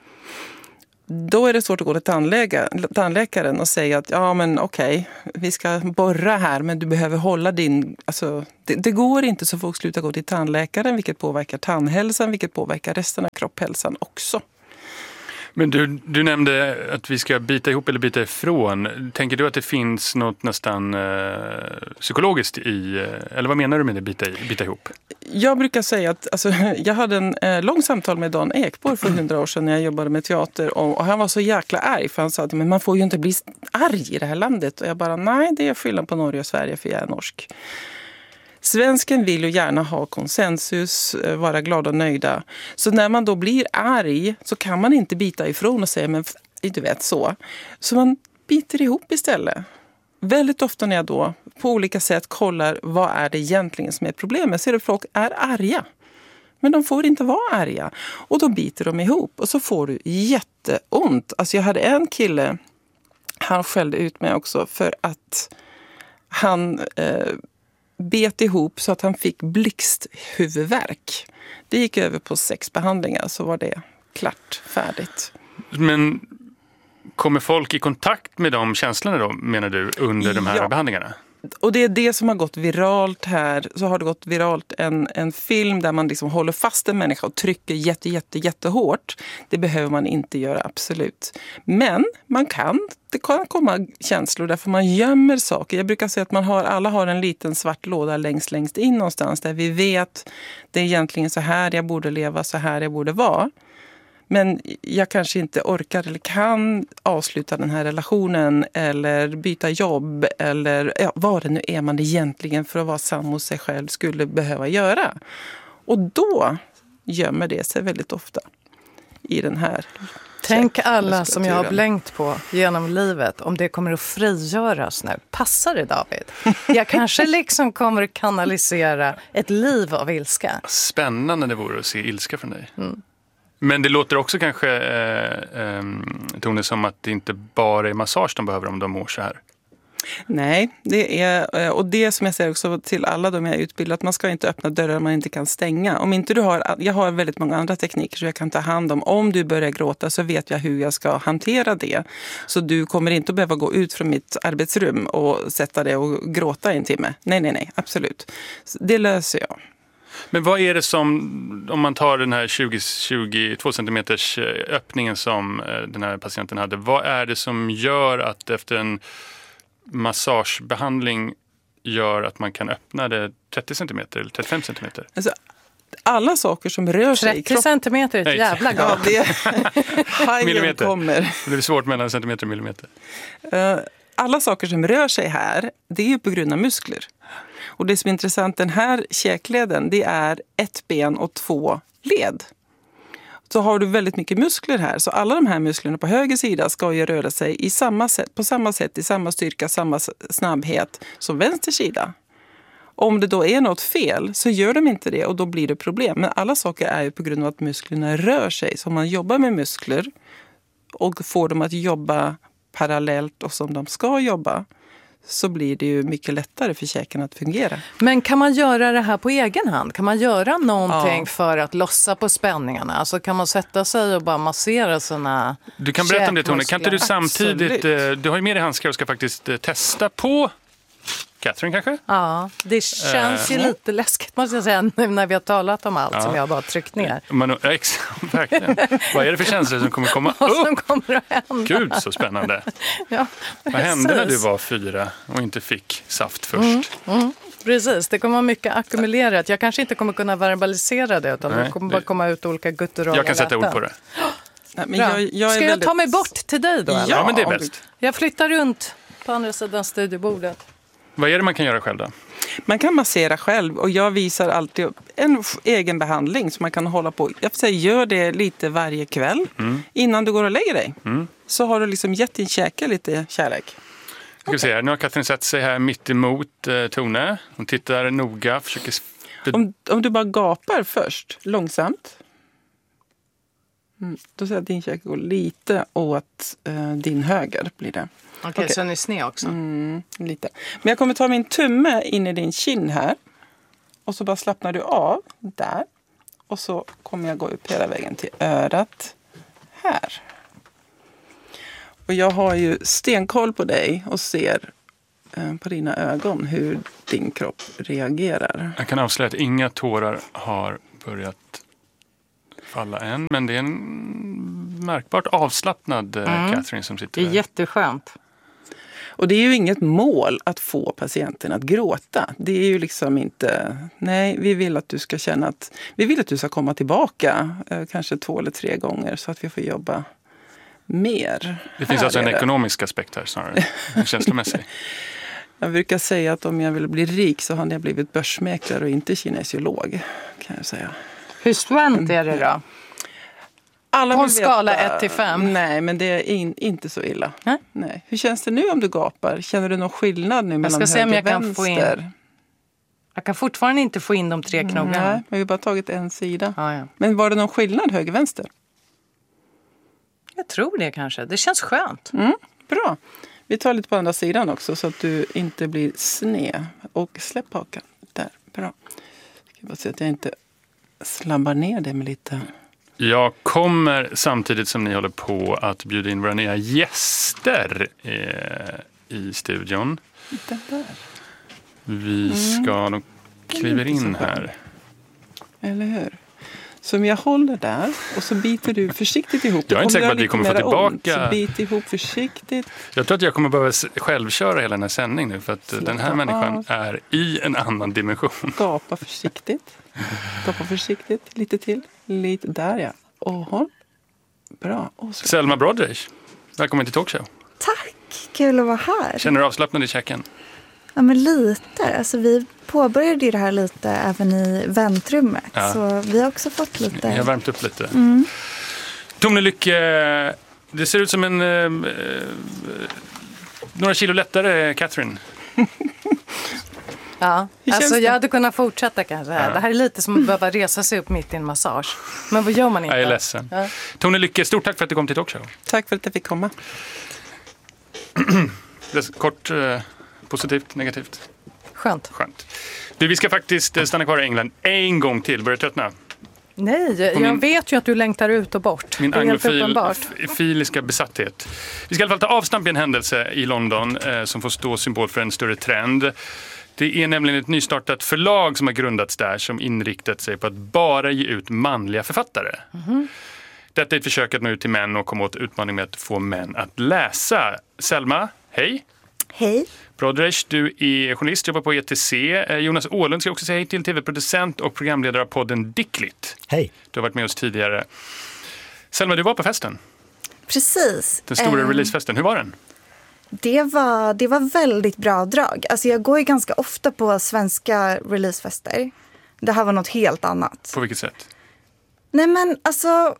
Då är det svårt att gå till tandläkaren, tandläkaren och säga att ja men okej, vi ska borra här men du behöver hålla din... Alltså, det, det går inte så folk slutar gå till tandläkaren, vilket påverkar tandhälsan, vilket påverkar resten av kropphälsan också. Men du, du nämnde att vi ska bita ihop eller bita ifrån. Tänker du att det finns något nästan eh, psykologiskt i, eller vad menar du med det, bita, bita ihop? Jag brukar säga att, alltså, jag hade en eh, lång samtal med Dan Ekborg för hundra år sedan när jag jobbade med teater och, och han var så jäkla arg för han sa att men man får ju inte bli arg i det här landet. Och jag bara, nej det är skillnad på Norge och Sverige för jag är norsk. Svensken vill ju gärna ha konsensus, vara glada och nöjda. Så när man då blir arg så kan man inte bita ifrån och säga, men du vet så. Så man biter ihop istället. Väldigt ofta när jag då på olika sätt kollar vad är det egentligen som är problemet. Ser du att folk är arga. Men de får inte vara arga. Och då biter de ihop och så får du jätteont. Alltså jag hade en kille, han skällde ut mig också för att han... Eh, bet ihop så att han fick blixthuvudvärk. Det gick över på sex behandlingar så var det klart, färdigt. Men kommer folk i kontakt med de känslorna då, menar du, under de här ja. behandlingarna? Och det är det som har gått viralt här. Så har det gått viralt en, en film där man liksom håller fast en människa och trycker jätte, jätte, jättehårt. Det behöver man inte göra, absolut. Men man kan, det kan komma känslor därför man gömmer saker. Jag brukar säga att man har, alla har en liten svart låda längst, längst in någonstans där vi vet det är egentligen så här jag borde leva, så här jag borde vara. Men jag kanske inte orkar eller kan avsluta den här relationen eller byta jobb eller ja, vad det nu är man egentligen för att vara sann mot sig själv skulle behöva göra. Och då gömmer det sig väldigt ofta i den här. Tänk alla som jag har blängt på genom livet, om det kommer att frigöras nu. Passar det, David? Jag kanske liksom kommer att kanalisera ett liv av ilska. Spännande det vore att se ilska från dig. Mm. Men det låter också kanske, eh, eh, Tone, som att det inte bara är massage de behöver om de mår så här. Nej, det är, och det som jag säger också till alla de jag är utbildat, man ska inte öppna dörrar man inte kan stänga. Om inte du har, jag har väldigt många andra tekniker så jag kan ta hand om. Om du börjar gråta så vet jag hur jag ska hantera det. Så du kommer inte att behöva gå ut från mitt arbetsrum och sätta dig och gråta en timme. Nej, nej, nej, absolut. Det löser jag. Men vad är det som, om man tar den här tjugo, tjugotvå centimeters öppningen som den här patienten hade, vad är det som gör att efter en massagebehandling gör att man kan öppna det trettio centimeter eller trettiofem centimeter? Alltså, alla saker som rör sig i kroppen. trettio centimeter är ett jävla gap. Ja, millimeter. Kommer. Det är svårt mellan centimeter och millimeter. Alla saker som rör sig här, det är ju på grund av muskler. Och det som är intressant, den här käkleden, det är ett ben och två led. Så har du väldigt mycket muskler här. Så alla de här musklerna på höger sida ska ju röra sig i samma sätt, på samma sätt, i samma styrka, samma snabbhet som vänster sida. Om det då är något fel så gör de inte det och då blir det problem. Men alla saker är ju på grund av att musklerna rör sig. Så om man jobbar med muskler och får dem att jobba parallellt och som de ska jobba, så blir det ju mycket lättare för käken att fungera. Men kan man göra det här på egen hand? Kan man göra någonting ja. för att lossa på spänningarna? Alltså kan man sätta sig och bara massera sina Du kan berätta om det, Tone. Kan inte du samtidigt, Absolut. du har ju med dig handskar och ska faktiskt testa på Catherine kanske? Ja, det känns uh, ju lite läskigt måste jag säga nu när vi har talat om allt ja. som jag bara tryckt ner. Man, ex, verkligen. Vad är det för känslor som kommer komma upp? Vad som kommer att hända. Gud, så spännande. Ja, vad hände när du var fyra och inte fick saft först? Mm, mm. Precis, det kommer vara mycket ackumulerat. Jag kanske inte kommer kunna verbalisera det utan Nej, det kommer bara komma ut olika gutturala. Jag kan sätta ord på det. Nej, men jag, jag är Ska jag väldigt... ta mig bort till dig då? Ja, eller? men det är bäst. Jag flyttar runt på andra sidan studiebordet. Vad är det man kan göra själv då? Man kan massera själv och jag visar alltid en egen behandling som man kan hålla på. Jag får säga, gör det lite varje kväll mm. innan du går och lägger dig. Mm. Så har du liksom gett din käke lite kärlek. Ska vi se här. Nu har Catherine satt sig här mitt emot eh, Tone. Hon tittar noga, försöker... Om, om du bara gapar först, långsamt. Mm. Då säger jag att din käke går lite åt eh, din höger blir det. Okej, okay, okay. Så är sned också. Mm, lite. Men jag kommer ta min tumme in i din kind här. Och så bara slappnar du av där. Och så kommer jag gå upp hela vägen till örat här. Och jag har ju stenkoll på dig och ser eh, på dina ögon hur din kropp reagerar. Jag kan avslöja att inga tårar har börjat falla än. Men det är en märkbart avslappnad mm. Catherine som sitter där. Det är jätteskönt. Och det är ju inget mål att få patienten att gråta. Det är ju liksom inte, nej, vi vill att du ska känna att, vi vill att du ska komma tillbaka eh, kanske två eller tre gånger så att vi får jobba mer. Det finns alltså en ekonomisk aspekt här snarare, en känslomässig. Jag brukar säga att om jag vill bli rik så hade jag blivit börsmäklare och inte kinesiolog, kan jag säga. Hur svänt är det då? Alla på en skala ett till fem? Nej, men det är in, inte så illa. Äh? Nej. Hur känns det nu om du gapar? Känner du någon skillnad nu mellan höger och vänster? Jag ska se om jag kan få in. Jag kan fortfarande inte få in de tre knogarna. Nej, vi har bara tagit en sida. Ah, ja. Men var det någon skillnad höger-vänster? Jag tror det kanske. Det känns skönt. Mm, bra. Vi tar lite på andra sidan också så att du inte blir sned. Och släpp hakan. Där, bra. Jag ska bara se att jag inte slabbar ner det med lite... Jag kommer samtidigt som ni håller på att bjuda in våra nya gäster eh, i studion. Där. Vi ska, mm. de kliver in här. Eller hur? Som jag håller där och så biter du försiktigt ihop. Jag är inte säker på att vi kommer få tillbaka. Ont, så bit ihop försiktigt. Jag tror att jag kommer behöva självköra hela den här sändningen nu för att Släppa den här människan av. är i en annan dimension. Gapa försiktigt. Gapa försiktigt. Lite till. Lite där, ja. Och håll. Bra. Oh, Selma Brodrej, välkommen till Talkshow. Tack, kul att vara här. Känner du avslappnad i käken? Ja, men lite. Alltså, vi påbörjade ju det här lite även i väntrummet. Ja. Så vi har också fått lite... Jag har värmt upp lite. Mm. Tone Lycke, det ser ut som en... Eh, några kilo lättare Catherine. Ja, alltså det? jag hade kunnat fortsätta kanske. Ja. Det här är lite som att behöva resa sig upp mitt i en massage. Men vad gör man inte? Jag är ledsen. Ja. Tone Lycke, stort tack för att du kom till Talkshow. Tack för att jag fick komma. Det är kort, eh, positivt, negativt. Skönt. Skönt. Du, vi ska faktiskt eh, stanna kvar i England en gång till. Börjar tröttna. Nej, jag min- vet ju att du längtar ut och bort. Min det är helt anglofil, uppenbart. f- filiska besatthet. Vi ska i alla fall ta avstamp i en händelse i London eh, som får stå symbol för en större trend. Det är nämligen ett nystartat förlag som har grundats där som inriktat sig på att bara ge ut manliga författare. Mm-hmm. Detta är ett försök att nå ut till män och komma åt utmaningen med att få män att läsa. Selma, hej. Hej. Brodrej, du är journalist, jobbar på E T C. Eh, Jonas Åhlund ska också säga hej till, tv-producent och programledare av podden Dicklit. Hej. Du har varit med oss tidigare. Selma, du var på festen. Precis. Den stora Eh, releasefesten. Hur var den? Det var, det var väldigt bra drag. Alltså jag går ju ganska ofta på svenska releasefester. Det här var något helt annat. På vilket sätt? Nej men alltså,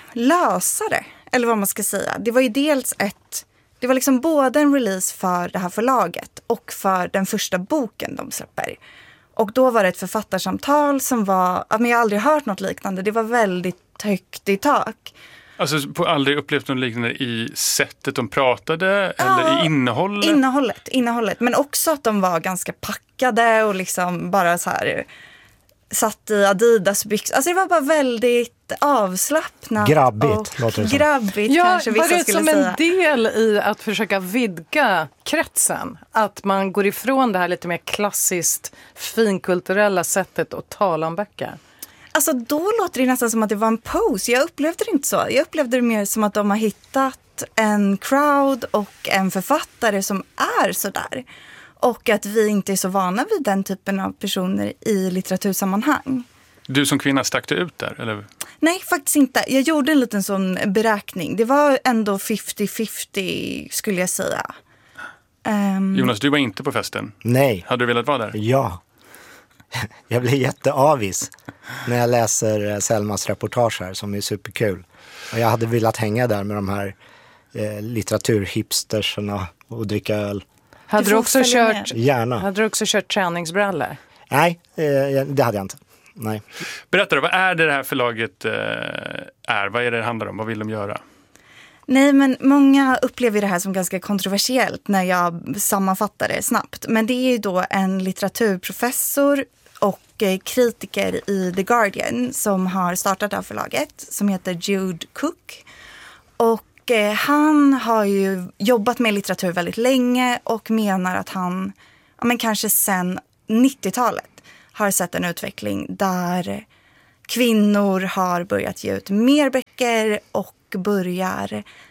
lösare. Eller vad man ska säga. Det var ju dels ett... Det var liksom både en release för det här förlaget och för den första boken de släpper. Och då var det ett författarsamtal som var... Jag har aldrig hört något liknande. Det var väldigt högt i tak. Alltså på aldrig upplevt något liknande i sättet de pratade Ja, eller i innehållet? Innehållet, innehållet. Men också att de var ganska packade och liksom bara så här... Satt i Adidas-byxor. Alltså det var bara väldigt avslappnat. Grabbigt, och låter det som. Grabbigt Ja, kanske var vissa det skulle som säga. en del i att försöka vidga kretsen? Att man går ifrån det här lite mer klassiskt finkulturella sättet att tala om böcker? Alltså då låter det nästan som att det var en pose. Jag upplevde det inte så. Jag upplevde det mer som att de har hittat en crowd och en författare som är sådär. Och att vi inte är så vana vid den typen av personer i litteratursammanhang. Du som kvinna stack du ut där? Eller? Nej, faktiskt inte. Jag gjorde en liten sån beräkning. Det var ändå femtio femtio skulle jag säga. Um, Jonas, du var inte på festen. Nej. Hade du velat vara där? Ja. Jag blir jätteavis när jag läser Selmas reportage här som är superkul. Och jag hade velat hänga där med de här eh, litteraturhipsterserna och dricka öl. Hade Du du, får också följa kört, Gärna. hade du också kört träningsbrallor? Nej, eh, det hade jag inte. Nej. Berätta då, vad är det det här förlaget eh, är? Vad är det det handlar om? Vad vill de göra? Nej, men många upplever det här som ganska kontroversiellt när jag sammanfattar det snabbt. Men det är ju då en litteraturprofessor och kritiker i The Guardian som har startat det här förlaget som heter Jude Cook. Och eh, han har ju jobbat med litteratur väldigt länge och menar att han, ja, men kanske sedan nittiotalet har sett en utveckling där kvinnor har börjat ge ut mer böcker och börjar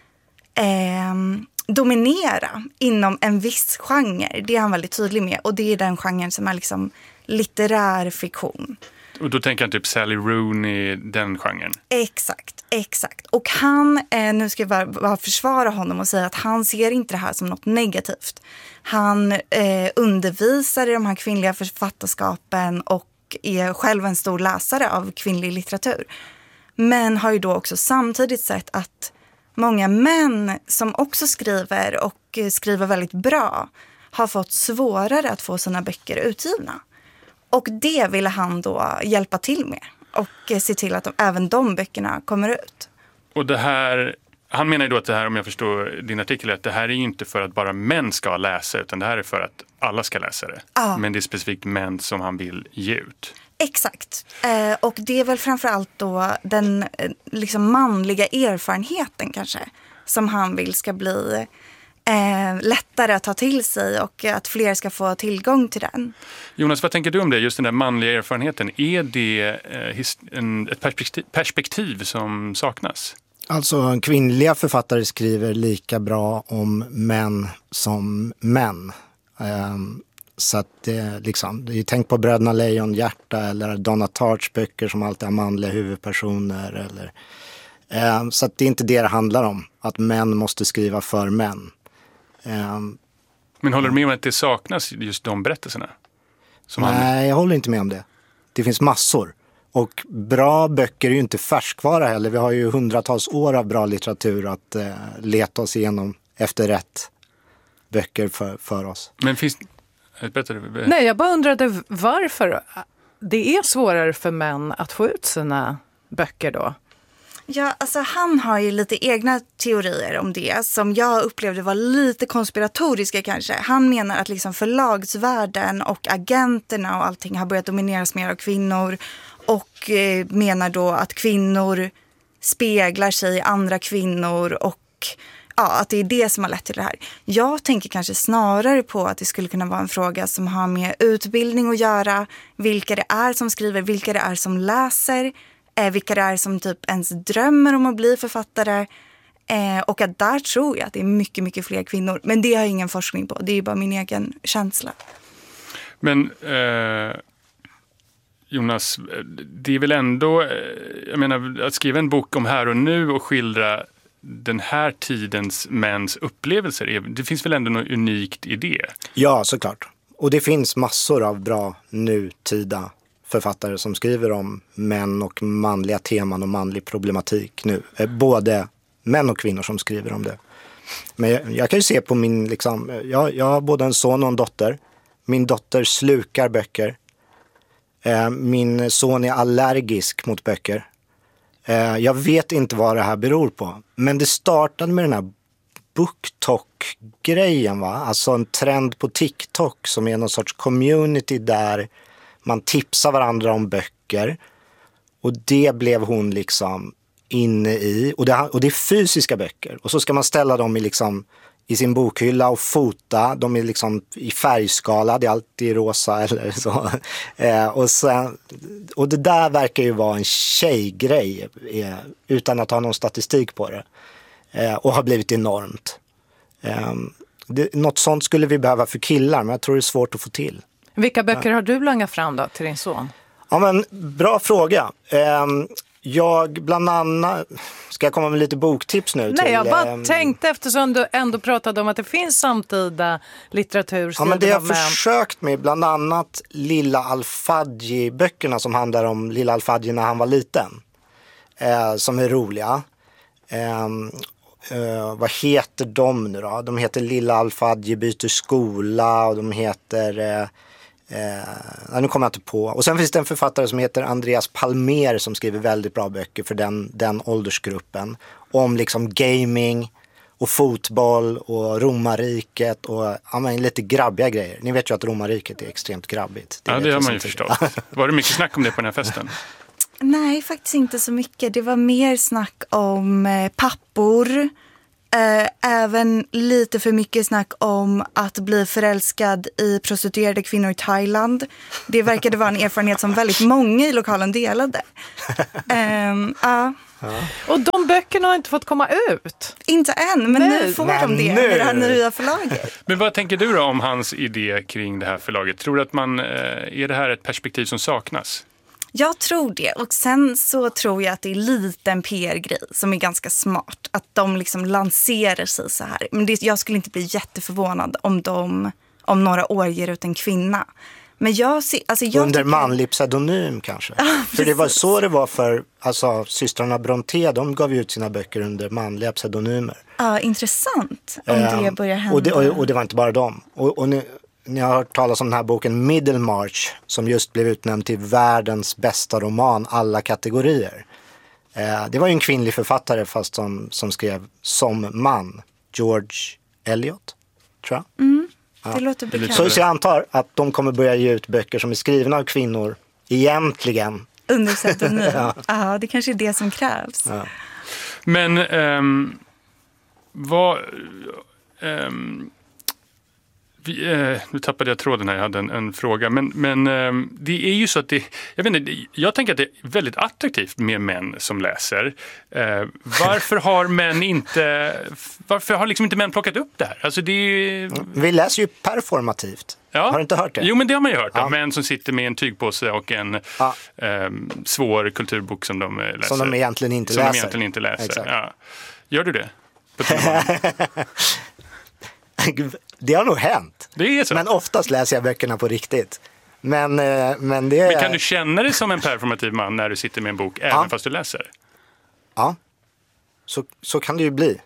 eh, dominera inom en viss genre. Det är han väldigt tydlig med. Och det är den genren som är liksom litterär fiktion. Och då tänker jag typ Sally Rooney, den genren. Exakt, exakt. Och han, eh, nu ska jag bara, bara försvara honom och säga att han ser inte det här som något negativt. Han eh, undervisar i de här kvinnliga författarskapen och är själv en stor läsare av kvinnlig litteratur. Men har ju då också samtidigt sett att många män som också skriver och skriver väldigt bra har fått svårare att få sina böcker utgivna. Och det ville han då hjälpa till med och se till att de, även de böckerna kommer ut. Och det här, han menar ju då att det här, om jag förstår din artikel, att det här är ju inte för att bara män ska läsa, utan det här är för att alla ska läsa det. Ja. Men det är specifikt män som han vill ge ut. Exakt. Eh, och det är väl framförallt då den eh, liksom manliga erfarenheten kanske som han vill ska bli eh, lättare att ta till sig och att fler ska få tillgång till den. Jonas, vad tänker du om det? Just den där manliga erfarenheten. Är det eh, his- en, ett perspektiv, perspektiv som saknas? Alltså kvinnliga författare skriver lika bra om män som män. Um, så att det liksom, det är, tänk på Bröderna Lejonhjärta eller Donna Tartts böcker som alltid har manliga huvudpersoner eller Eh, så att det är inte det det handlar om, att män måste skriva för män. Eh, Men håller du med om att det saknas just de berättelserna? Som nej, han... jag håller inte med om det. Det finns massor. Och bra böcker är ju inte färskvara heller. Vi har ju hundratals år av bra litteratur att eh, leta oss igenom efter rätt böcker för, för oss. Men finns... Berättar... Nej, jag bara undrade varför det är svårare för män att få ut sina böcker då. Ja, alltså han har ju lite egna teorier om det som jag upplevde var lite konspiratoriska kanske. Han menar att liksom förlagsvärlden och agenterna och allting har börjat domineras mer av kvinnor och eh, menar då att kvinnor speglar sig i andra kvinnor och ja, att det är det som har lett till det här. Jag tänker kanske snarare på att det skulle kunna vara en fråga som har med utbildning att göra, vilka det är som skriver, vilka det är som läser, Eh, vilka det är som typ ens drömmer om att bli författare. Eh, och att där tror jag att det är mycket, mycket fler kvinnor. Men det har jag ingen forskning på. Det är ju bara min egen känsla. Men eh, Jonas, det är väl ändå, eh, jag menar, att skriva en bok om här och nu och skildra den här tidens mäns upplevelser. Det finns väl ändå något unikt i det? Ja, såklart. Och det finns massor av bra nutida författare som skriver om män och manliga teman och manlig problematik nu. Både män och kvinnor som skriver om det. Men jag, jag kan ju se på min, liksom, jag, jag har både en son och en dotter. Min dotter slukar böcker. Eh, min son är allergisk mot böcker. Eh, jag vet inte vad det här beror på. Men det startade med den här BookTok-grejen, va? Alltså en trend på TikTok som är någon sorts community där man tipsar varandra om böcker. Och det blev hon liksom inne i. Och det, och det är fysiska böcker. Och så ska man ställa dem i, liksom, i sin bokhylla och fota. De är liksom i färgskala. Det är alltid rosa eller så. Eh, och, sen, och det där verkar ju vara en tjejgrej. Eh, utan att ha någon statistik på det. Eh, och har blivit enormt. Eh, det, något sånt skulle vi behöva för killar. Men jag tror det är svårt att få till. Vilka böcker har du langat fram då till din son? Ja, men bra fråga. Jag bland annat... Ska jag komma med lite boktips nu? Nej, till, jag bara ähm... tänkte eftersom du ändå pratade om att det finns samtida litteratur. Ja, men det jag har försökt med bland annat Lilla Al-Fadji-böckerna som handlar om Lilla Al-Fadji när han var liten. Eh, som är roliga. Eh, Uh, vad heter de nu då? De heter Lilla Al-Fadji byter skola och de heter uh, uh, nu kommer jag inte på. Och sen finns det en författare som heter Andreas Palmer som skriver väldigt bra böcker för den, den åldersgruppen om liksom gaming och fotboll och romarriket och ja, men lite grabbiga grejer. Ni vet ju att romarriket är extremt grabbigt. Det ja, det har man ju förstått. Var det mycket snack om det på den här festen? Nej, faktiskt inte så mycket. Det var mer snack om eh, pappor. Eh, även lite för mycket snack om att bli förälskad i prostituerade kvinnor i Thailand. Det verkade vara en erfarenhet som väldigt många i lokalen delade. Eh, uh. Ja. Och de böckerna har inte fått komma ut? Inte än, men Nej. nu får Nej, de det nu. med det här nya förlaget. Men vad tänker du då om hans idé kring det här förlaget? Tror du att man, är det här ett perspektiv som saknas? Jag tror det. Och sen så tror jag att det är lite en P R-grej som är ganska smart. Att de liksom lanserar sig så här. Men det, jag skulle inte bli jätteförvånad om de om några år ger ut en kvinna. Men jag ser, alltså jag under tycker... manlig pseudonym kanske. Ah, för det var så det var för alltså, systrarna Brontë. De gav ut sina böcker under manliga pseudonymer. Ja, ah, intressant om um, det börjar hända. Och det, och, och det var inte bara dem. Och, och ni, ni har hört talas om den här boken Middlemarch som just blev utnämnd till världens bästa roman alla kategorier. Eh, det var ju en kvinnlig författare fast som, som skrev som man. George Eliot, tror jag. Mm. Det låter bekant. Så, så jag antar att de kommer börja ge ut böcker som är skrivna av kvinnor egentligen. Under pseudonym. Ja. Ja, det kanske är det som krävs. Ja. Men um, vad, um, Vi, eh, nu tappade jag tråden här, jag hade en, en fråga. Men, men eh, det är ju så att det, jag vet inte, jag tänker att det är väldigt attraktivt med män som läser. Eh, varför har män inte, varför har liksom inte män plockat upp det här? Alltså det är... Vi läser ju performativt. Ja. Har du inte hört det? Jo, men det har man ju hört. Ja. Män som sitter med en tygpåse och en ja. eh, svår kulturbok som de läser. Som de egentligen inte som läser. De egentligen inte läser. Ja. Gör du det? Det har nog hänt. Det är så. Men oftast läser jag böckerna på riktigt. Men, men, det... men kan du känna dig som en performativ man när du sitter med en bok även ja. fast du läser? Ja, så, så kan det ju bli.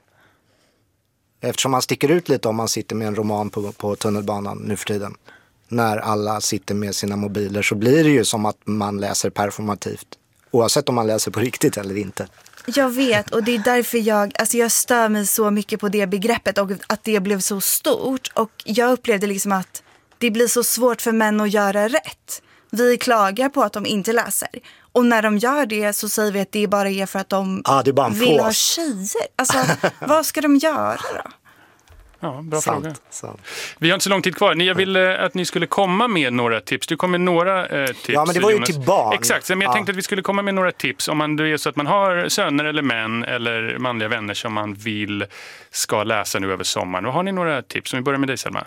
Eftersom man sticker ut lite om man sitter med en roman på, på tunnelbanan nu för tiden. När alla sitter med sina mobiler så blir det ju som att man läser performativt. Oavsett om man läser på riktigt eller inte. Jag vet, och det är därför jag, alltså jag stör mig så mycket på det begreppet och att det blev så stort. Och jag upplevde liksom att det blir så svårt för män att göra rätt. Vi klagar på att de inte läser. Och när de gör det så säger vi att det bara är för att de ah, det är bara en vill fås. ha tjejer. Alltså, vad ska de göra då? Ja, bra sant, fråga. Sant. Vi har inte så lång tid kvar. Jag ville att ni skulle komma med några tips. Du kom med några eh, tips. Ja, men det var ju Jonas. till barn. Exakt, men jag ja. tänkte att vi skulle komma med några tips. Om man, det är så att man har söner eller män eller manliga vänner som man vill ska läsa nu över sommaren. Och har ni några tips? Om vi börjar med dig, Selma.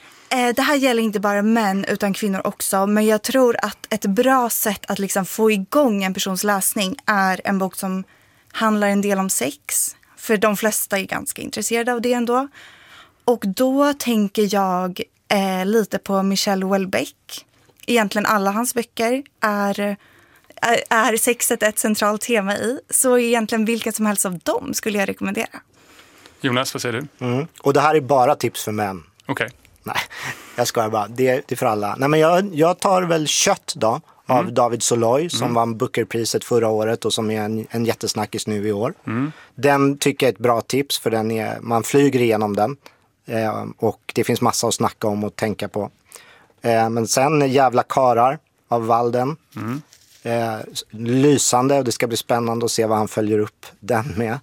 Det här gäller inte bara män utan kvinnor också. Men jag tror att ett bra sätt att liksom få igång en persons läsning är en bok som handlar en del om sex. För de flesta är ganska intresserade av det ändå. Och då tänker jag eh, lite på Michel Houellebecq. Egentligen alla hans böcker är, är, är sexet ett centralt tema i. Så egentligen vilken som helst av dem skulle jag rekommendera. Jonas, vad säger du? Mm. Och det här är bara tips för män. Okej. Okay. Nej, jag skojar bara. Det är, det är för alla. Nej, men jag, jag tar väl Kött då. Av mm. David Soloy som mm. vann Booker-priset förra året och som är en, en jättesnackis nu i år. Mm. Den tycker jag är ett bra tips för den är, man flyger igenom den. Eh, och det finns massa att snacka om och tänka på. Eh, men sen Jävla karar av Walden. Mm. Eh, lysande och det ska bli spännande att se vad han följer upp den med.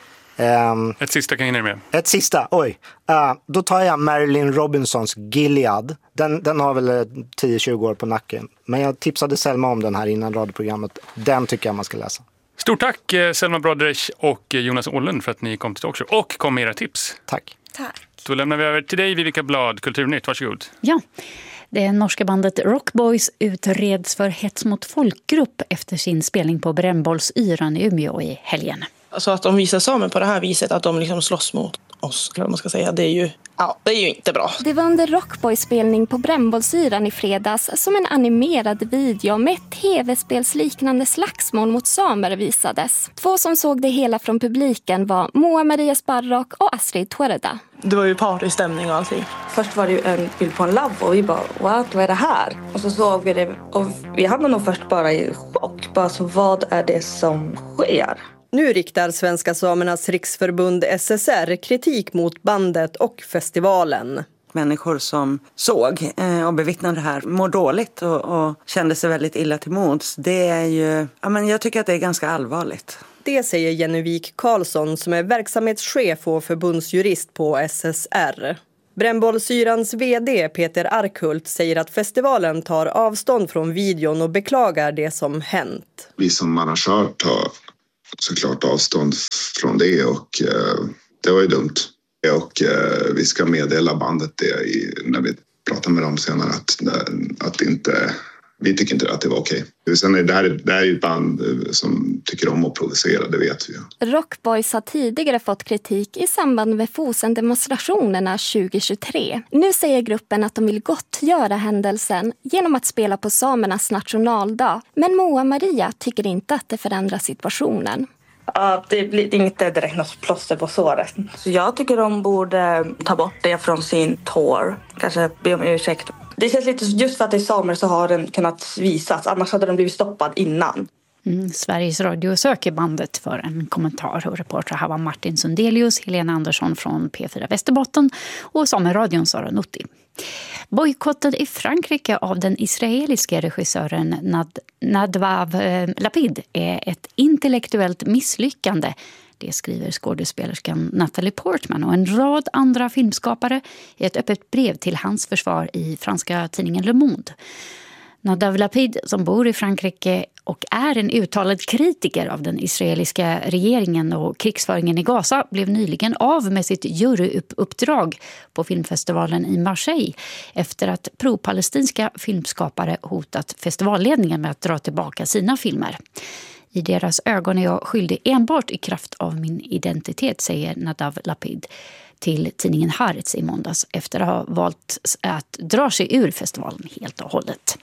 Eh, ett sista kan jag hinna med. Ett sista, oj. Uh, då tar jag Marilyn Robinsons Gilead. Den, den har väl tio tjugo år på nacken. Men jag tipsade Selma om den här innan radioprogrammet. Den tycker jag man ska läsa. Stort tack Selma Brodrich och Jonas Åhlund för att ni kom till Talkshow och kom med era tips. Tack. Tack. Då lämnar vi över till dig, Vivica Blad, Kulturnytt. Varsågod. Ja, det norska bandet Rockboys utreds för hets mot folkgrupp efter sin spelning på Brännbollsyran i Umeå i helgen. Alltså att de visar samer på det här viset, att de liksom slåss mot oss, eller vad man ska säga, det är ju, ja, det är ju inte bra. Det var under Rockboys-spelning på Brännbollsyran i fredags som en animerad video med ett tv-spelsliknande slagsmål mot samer visades. Två som såg det hela från publiken var Moa Maria Sparrock och Astrid Tuerda. Det var ju partystämning och allting. Först var det ju en bild på en labb och vi bara, what, vad är det här? Och så såg vi det och vi hade nog först bara i chock. Bara så, vad är det som sker? Nu riktar Svenska Samernas Riksförbund S S R kritik mot bandet och festivalen. Människor som såg och bevittnade det här mår dåligt och, och kände sig väldigt illa till mods. Det är ju, ja, men jag tycker att det är ganska allvarligt. Det säger Jenny Karlsson som är verksamhetschef och förbundsjurist på S S R. Brännbollsyrans vd Peter Arkhult säger att festivalen tar avstånd från videon och beklagar det som hänt. Vi som arrangör tar såklart avstånd från det och eh, det var ju dumt. Och eh, vi ska meddela bandet det i, när vi pratar med dem senare att, att inte, vi tycker inte att det var okej. Sen är det, här, det här är ett band som tycker om att provocera, det vet vi ju. Rockboys har tidigare fått kritik i samband med Fosen-demonstrationerna tjugo tjugotre. Nu säger gruppen att de vill gottgöra händelsen genom att spela på samernas nationaldag. Men Moa Maria tycker inte att det förändrar situationen. Ja, det blir inte direkt något plåster på såret. Så jag tycker de borde ta bort det från sin tour. Kanske be om ursäkt. Det känns lite, just för att det är samer så har den kunnat visas. Annars hade den blivit stoppad innan. Mm, Sveriges Radio söker bandet för en kommentar. Och reporter här var Martin Sundelius, Helena Andersson från P fyra Västerbotten och Sameradion Sara Nutti. Bojkottad i Frankrike av den israeliska regissören Nad- Nadav eh, Lapid är ett intellektuellt misslyckande, Det skriver skådespelerskan Natalie Portman och en rad andra filmskapare i ett öppet brev till hans försvar i franska tidningen Le Monde. Nadav Lapid, som bor i Frankrike och är en uttalad kritiker av den israeliska regeringen och krigsföringen i Gaza, blev nyligen av med sitt juryuppdrag på filmfestivalen i Marseille efter att pro-palestinska filmskapare hotat festivalledningen med att dra tillbaka sina filmer. I deras ögon är jag skyldig enbart i kraft av min identitet, säger Nadav Lapid till tidningen Haaretz i måndags efter att ha valt att dra sig ur festivalen helt och hållet.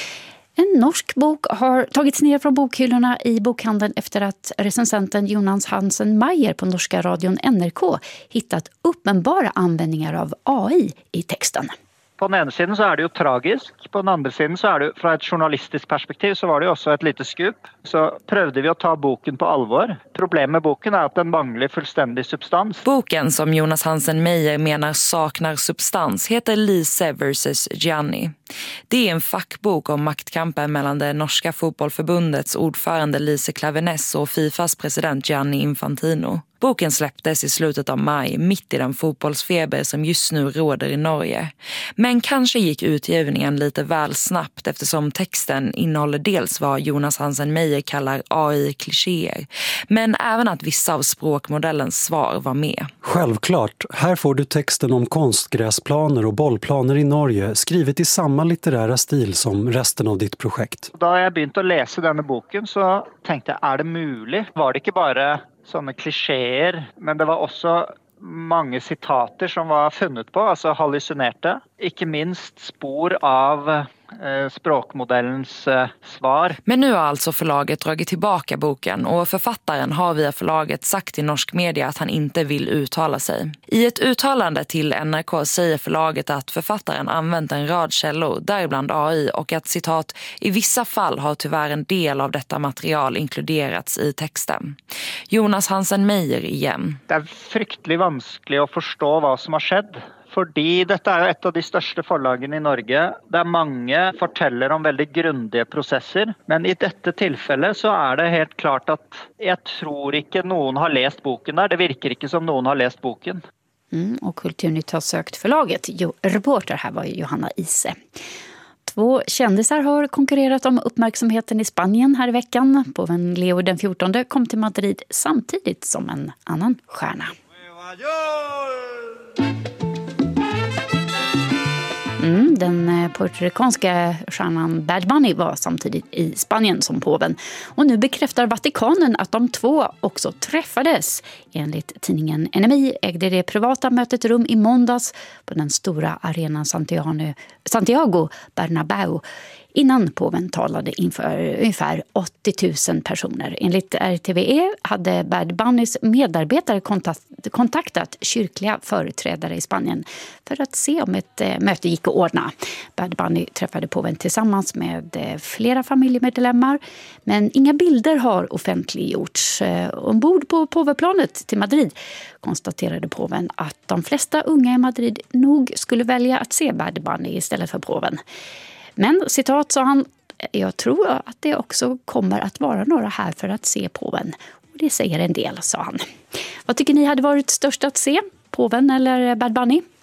En norsk bok har tagits ner från bokhyllorna i bokhandeln efter att recensenten Jonas Hansen Meyer på norska radion N R K hittat uppenbara användningar av A I i texten. På den ena sidan så är det ju tragiskt, på den andra sidan så är det från ett journalistiskt perspektiv så var det också ett litet skup. Så prövade vi att ta boken på allvar. Problemet med boken är att den manglar fullständig substans. Boken som Jonas Hansen Meyer menar saknar substans heter Lise versus Gianni. Det är en fackbok om maktkampen mellan det norska fotbollförbundets ordförande Lise Klaveness och Fifas president Gianni Infantino. Boken släpptes i slutet av maj, mitt i den fotbollsfeber som just nu råder i Norge. Men kanske gick utgivningen lite väl snabbt eftersom texten innehåller dels vad Jonas Hansen Meyer kallar A I-klichéer, men även att vissa av språkmodellens svar var med. Självklart, här får du texten om konstgräsplaner och bollplaner i Norge skrivet i samma litterära stil som resten av ditt projekt. Då jag började att läsa denna boken så tänkte jag, är det möjligt? Var det inte bara sådana klichéer, men det var också många citater som var funnet på, alltså hallucinerade. Inte minst spår av eh, språkmodellens eh, svar. Men nu har alltså förlaget dragit tillbaka boken och författaren har via förlaget sagt till norsk media att han inte vill uttala sig. I ett uttalande till N R K säger förlaget att författaren använt en rad källor, däribland A I, och att citat, i vissa fall har tyvärr en del av detta material inkluderats i texten. Jonas Hansen Meyer igen. Det är fryktelig vanskelig att förstå vad som har skett. Fordi dette er jo et av de største forlagene i Norge. Det er mange forteller om veldig grundige prosesser. Men i dette tilfellet så er det helt klart at jeg tror ikke noen har läst boken der. Det virker ikke som noen har läst boken. Mm, och Kulturnytt har sökt förlaget. Jo, reporter här var Johanna Ise. Två kändisar har konkurrerat om uppmärksamheten i Spanien här i veckan. Påven Leo den fjortonde kom till Madrid samtidigt som en annan stjärna. Mm, den puertoricanska stjärnan Bad Bunny var samtidigt i Spanien som påven. Och nu bekräftar Vatikanen att de två också träffades. Enligt tidningen N M I ägde det privata mötet rum i måndags på den stora arenan Santiago, Santiago Bernabéu. Innan påven talade inför ungefär åttio tusen personer. Enligt R T V E hade Bad Bunnys medarbetare kontaktat kyrkliga företrädare i Spanien för att se om ett möte gick att ordna. Bad Bunny träffade påven tillsammans med flera familjemedlemmar, men inga bilder har offentliggjorts. Ombord på påveplanet till Madrid konstaterade påven att de flesta unga i Madrid nog skulle välja att se Bad Bunny istället för påven. Men, citat, sa han, jag tror att det också kommer att vara några här för att se påven. Och det säger en del, sa han. Vad tycker ni hade varit störst att se? Påven eller Bad Bunny?